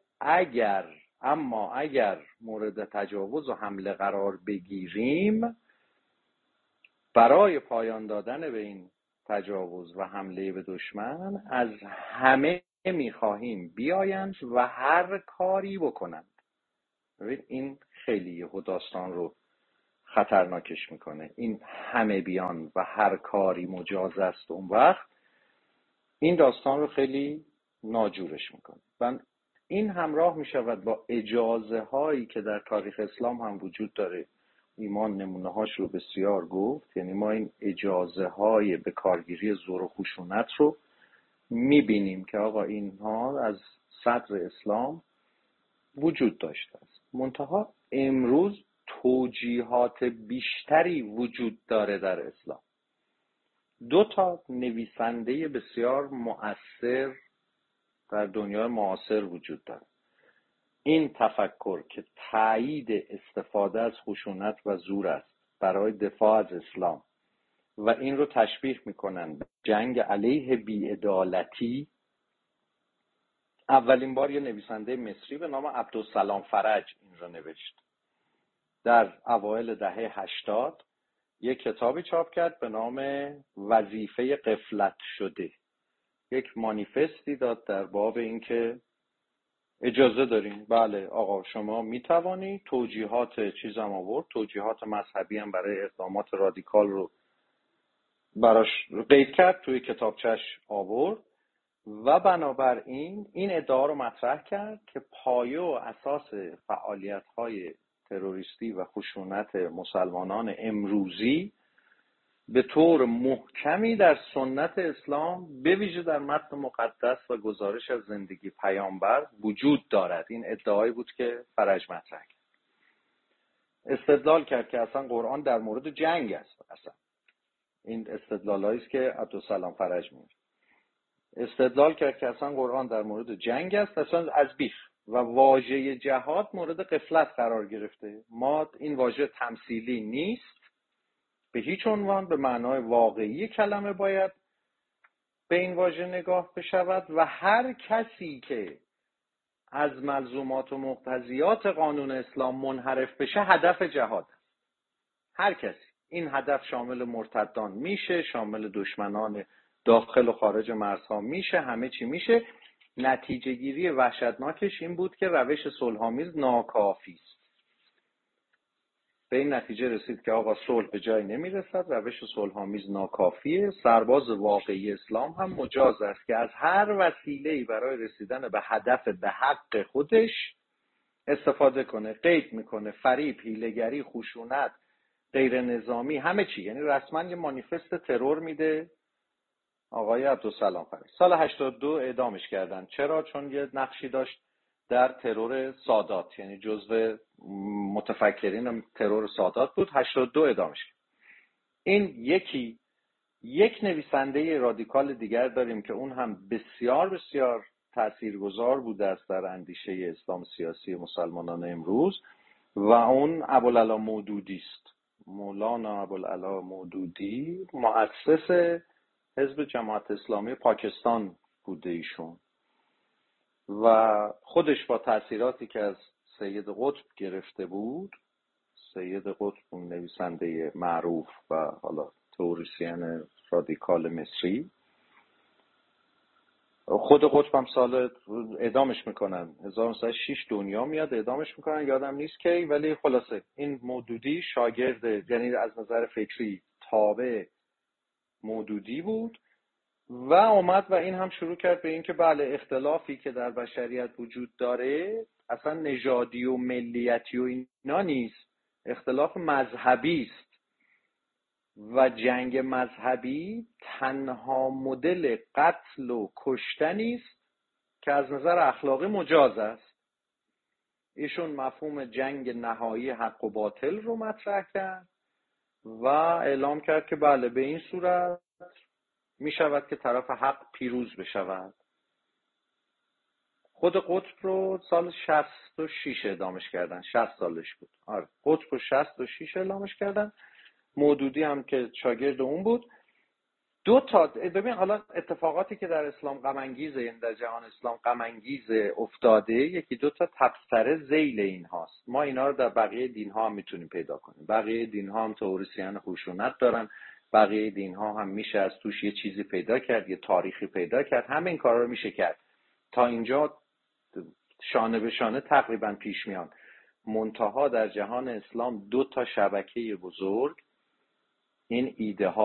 اگر مورد تجاوز و حمله قرار بگیریم، برای پایان دادن به این تجاوز و حمله به دشمن از همه میخواهیم بیایند و هر کاری بکنند. این خیلی داستان رو خطرناکش میکنه. این همه بیان و هر کاری مجاز است، اون وقت این داستان رو خیلی ناجورش میکنه. و این همراه میشود با اجازه هایی که در تاریخ اسلام هم وجود داره. ایمان نمونه هاش رو بسیار گفت. یعنی ما این اجازه های به کارگیری زور و خشونت رو میبینیم که آقا اینها از صدر اسلام وجود داشته است. منتها امروز توجیهات بیشتری وجود داره در اسلام. 2 نویسنده بسیار مؤثر در دنیای معاصر وجود داره. این تفکر که تایید استفاده از خشونت و زور است برای دفاع از اسلام و این رو تشبیه میکنن جنگ علیه بی‌عدالتی. اولین بار یه نویسنده مصری به نام عبدالسلام فرج این رو نوشت. در اوایل دهه 80 یک کتابی چاپ کرد به نام وظیفه غفلت شده. یک مانیفستی داد در باب این که اجازه داریم، بله آقا شما میتوانی توجیهات چیزم آورد، توجیهات مذهبی هم برای اقدامات رادیکال رو براش قید کرد، توی کتابچش آورد و بنابراین این ادعا رو مطرح کرد که پایه و اساس فعالیت‌های تروریستی و خشونت مسلمانان امروزی به طور محکمی در سنت اسلام به ویژه در متن مقدس و گزارش از زندگی پیامبر وجود دارد. این ادعایی بود که فرج مطرح کرد. استدلال کرد که اصلا قرآن در مورد جنگ است. اصلا این استدلالایی است که عبدالسلام فرج میگه. استدلال کرد که اصلا قرآن در مورد جنگ است، اصلا از بیخ، و واژه جهاد مورد غفلت قرار گرفته. ما این واژه تمثیلی نیست به هیچ عنوان، به معنای واقعی کلمه باید به این واژه نگاه بشود و هر کسی که از ملزومات و مقتضیات قانون اسلام منحرف بشه هدف جهاد است. هر کسی. این هدف شامل مرتدان میشه، شامل دشمنان داخل و خارج مرزها میشه، همه چی میشه. نتیجه گیری وحشتناکش این بود که روش صلح‌آمیز ناکافی است. به این نتیجه رسید که آقا صلح به جای نمیرسد، روش صلح‌آمیز ناکافیه. سرباز واقعی اسلام هم مجاز است که از هر وسیله‌ای برای رسیدن به هدف به حق خودش استفاده کنه. قید میکنه فریب، حیله‌گری، خشونت، غیر نظامی، همه چی. یعنی رسما یه مانیفست ترور میده آقای عبدالسلام فرج. سال 82 اعدامش کردن. چرا؟ چون یه نقشی داشت در ترور سادات، یعنی جزو متفکرین ترور سادات بود. 82 اعدامش کرد. این یک نویسنده رادیکال دیگر داریم که اون هم بسیار بسیار تاثیرگذار بوده است در اندیشه اسلام سیاسی مسلمانان امروز و اون ابوالعلا مودودی است. مولانا ابوالعلا مودودی مؤسس حزب جماعت اسلامی پاکستان بوده ایشون و خودش با تأثیراتی که از سید قطب گرفته بود. سید قطب اون نویسنده معروف و حالا تئوریسین رادیکال مصری، خود قطب هم سال اعدامش میکنن 1906 دنیا میاد، اعدامش میکنن، یادم نیست کی، ولی خلاصه این مودودی شاگرد، یعنی از نظر فکری تابع مودودی بود و اومد و این هم شروع کرد به این که بله اختلافی که در بشریت وجود داره اصلا نژادی و ملیتی و اینا نیست، اختلاف مذهبی است و جنگ مذهبی تنها مدل قتل و کشتنی است که از نظر اخلاقی مجاز است. ایشون مفهوم جنگ نهایی حق و باطل رو مطرح کرد و اعلام کرد که بله به این صورت می شود که طرف حق پیروز بشود. خود قطب رو سال 66 اعدامش کردن. 60 سالش بود. آره قطب رو 66 اعدامش کردن. مودودی هم که شاگرد اون بود. ببین حالا اتفاقاتی که در اسلام غم انگیزه، یعنی در جهان اسلام غم انگیزه افتاده، یکی 2 تبصره ذیل این هاست. ما اینا رو در بقیه دین ها هم میتونیم پیدا کنیم. بقیه دین ها هم تئوریسین خشونت دارن، بقیه دین ها هم میشه از توش یه چیزی پیدا کرد، یه تاریخی پیدا کرد. همه این کارا رو میشه کرد. تا اینجا شانه به شانه تقریبا پیش میان. منتها در جهان اسلام 2 شبکه بزرگ این ایده ها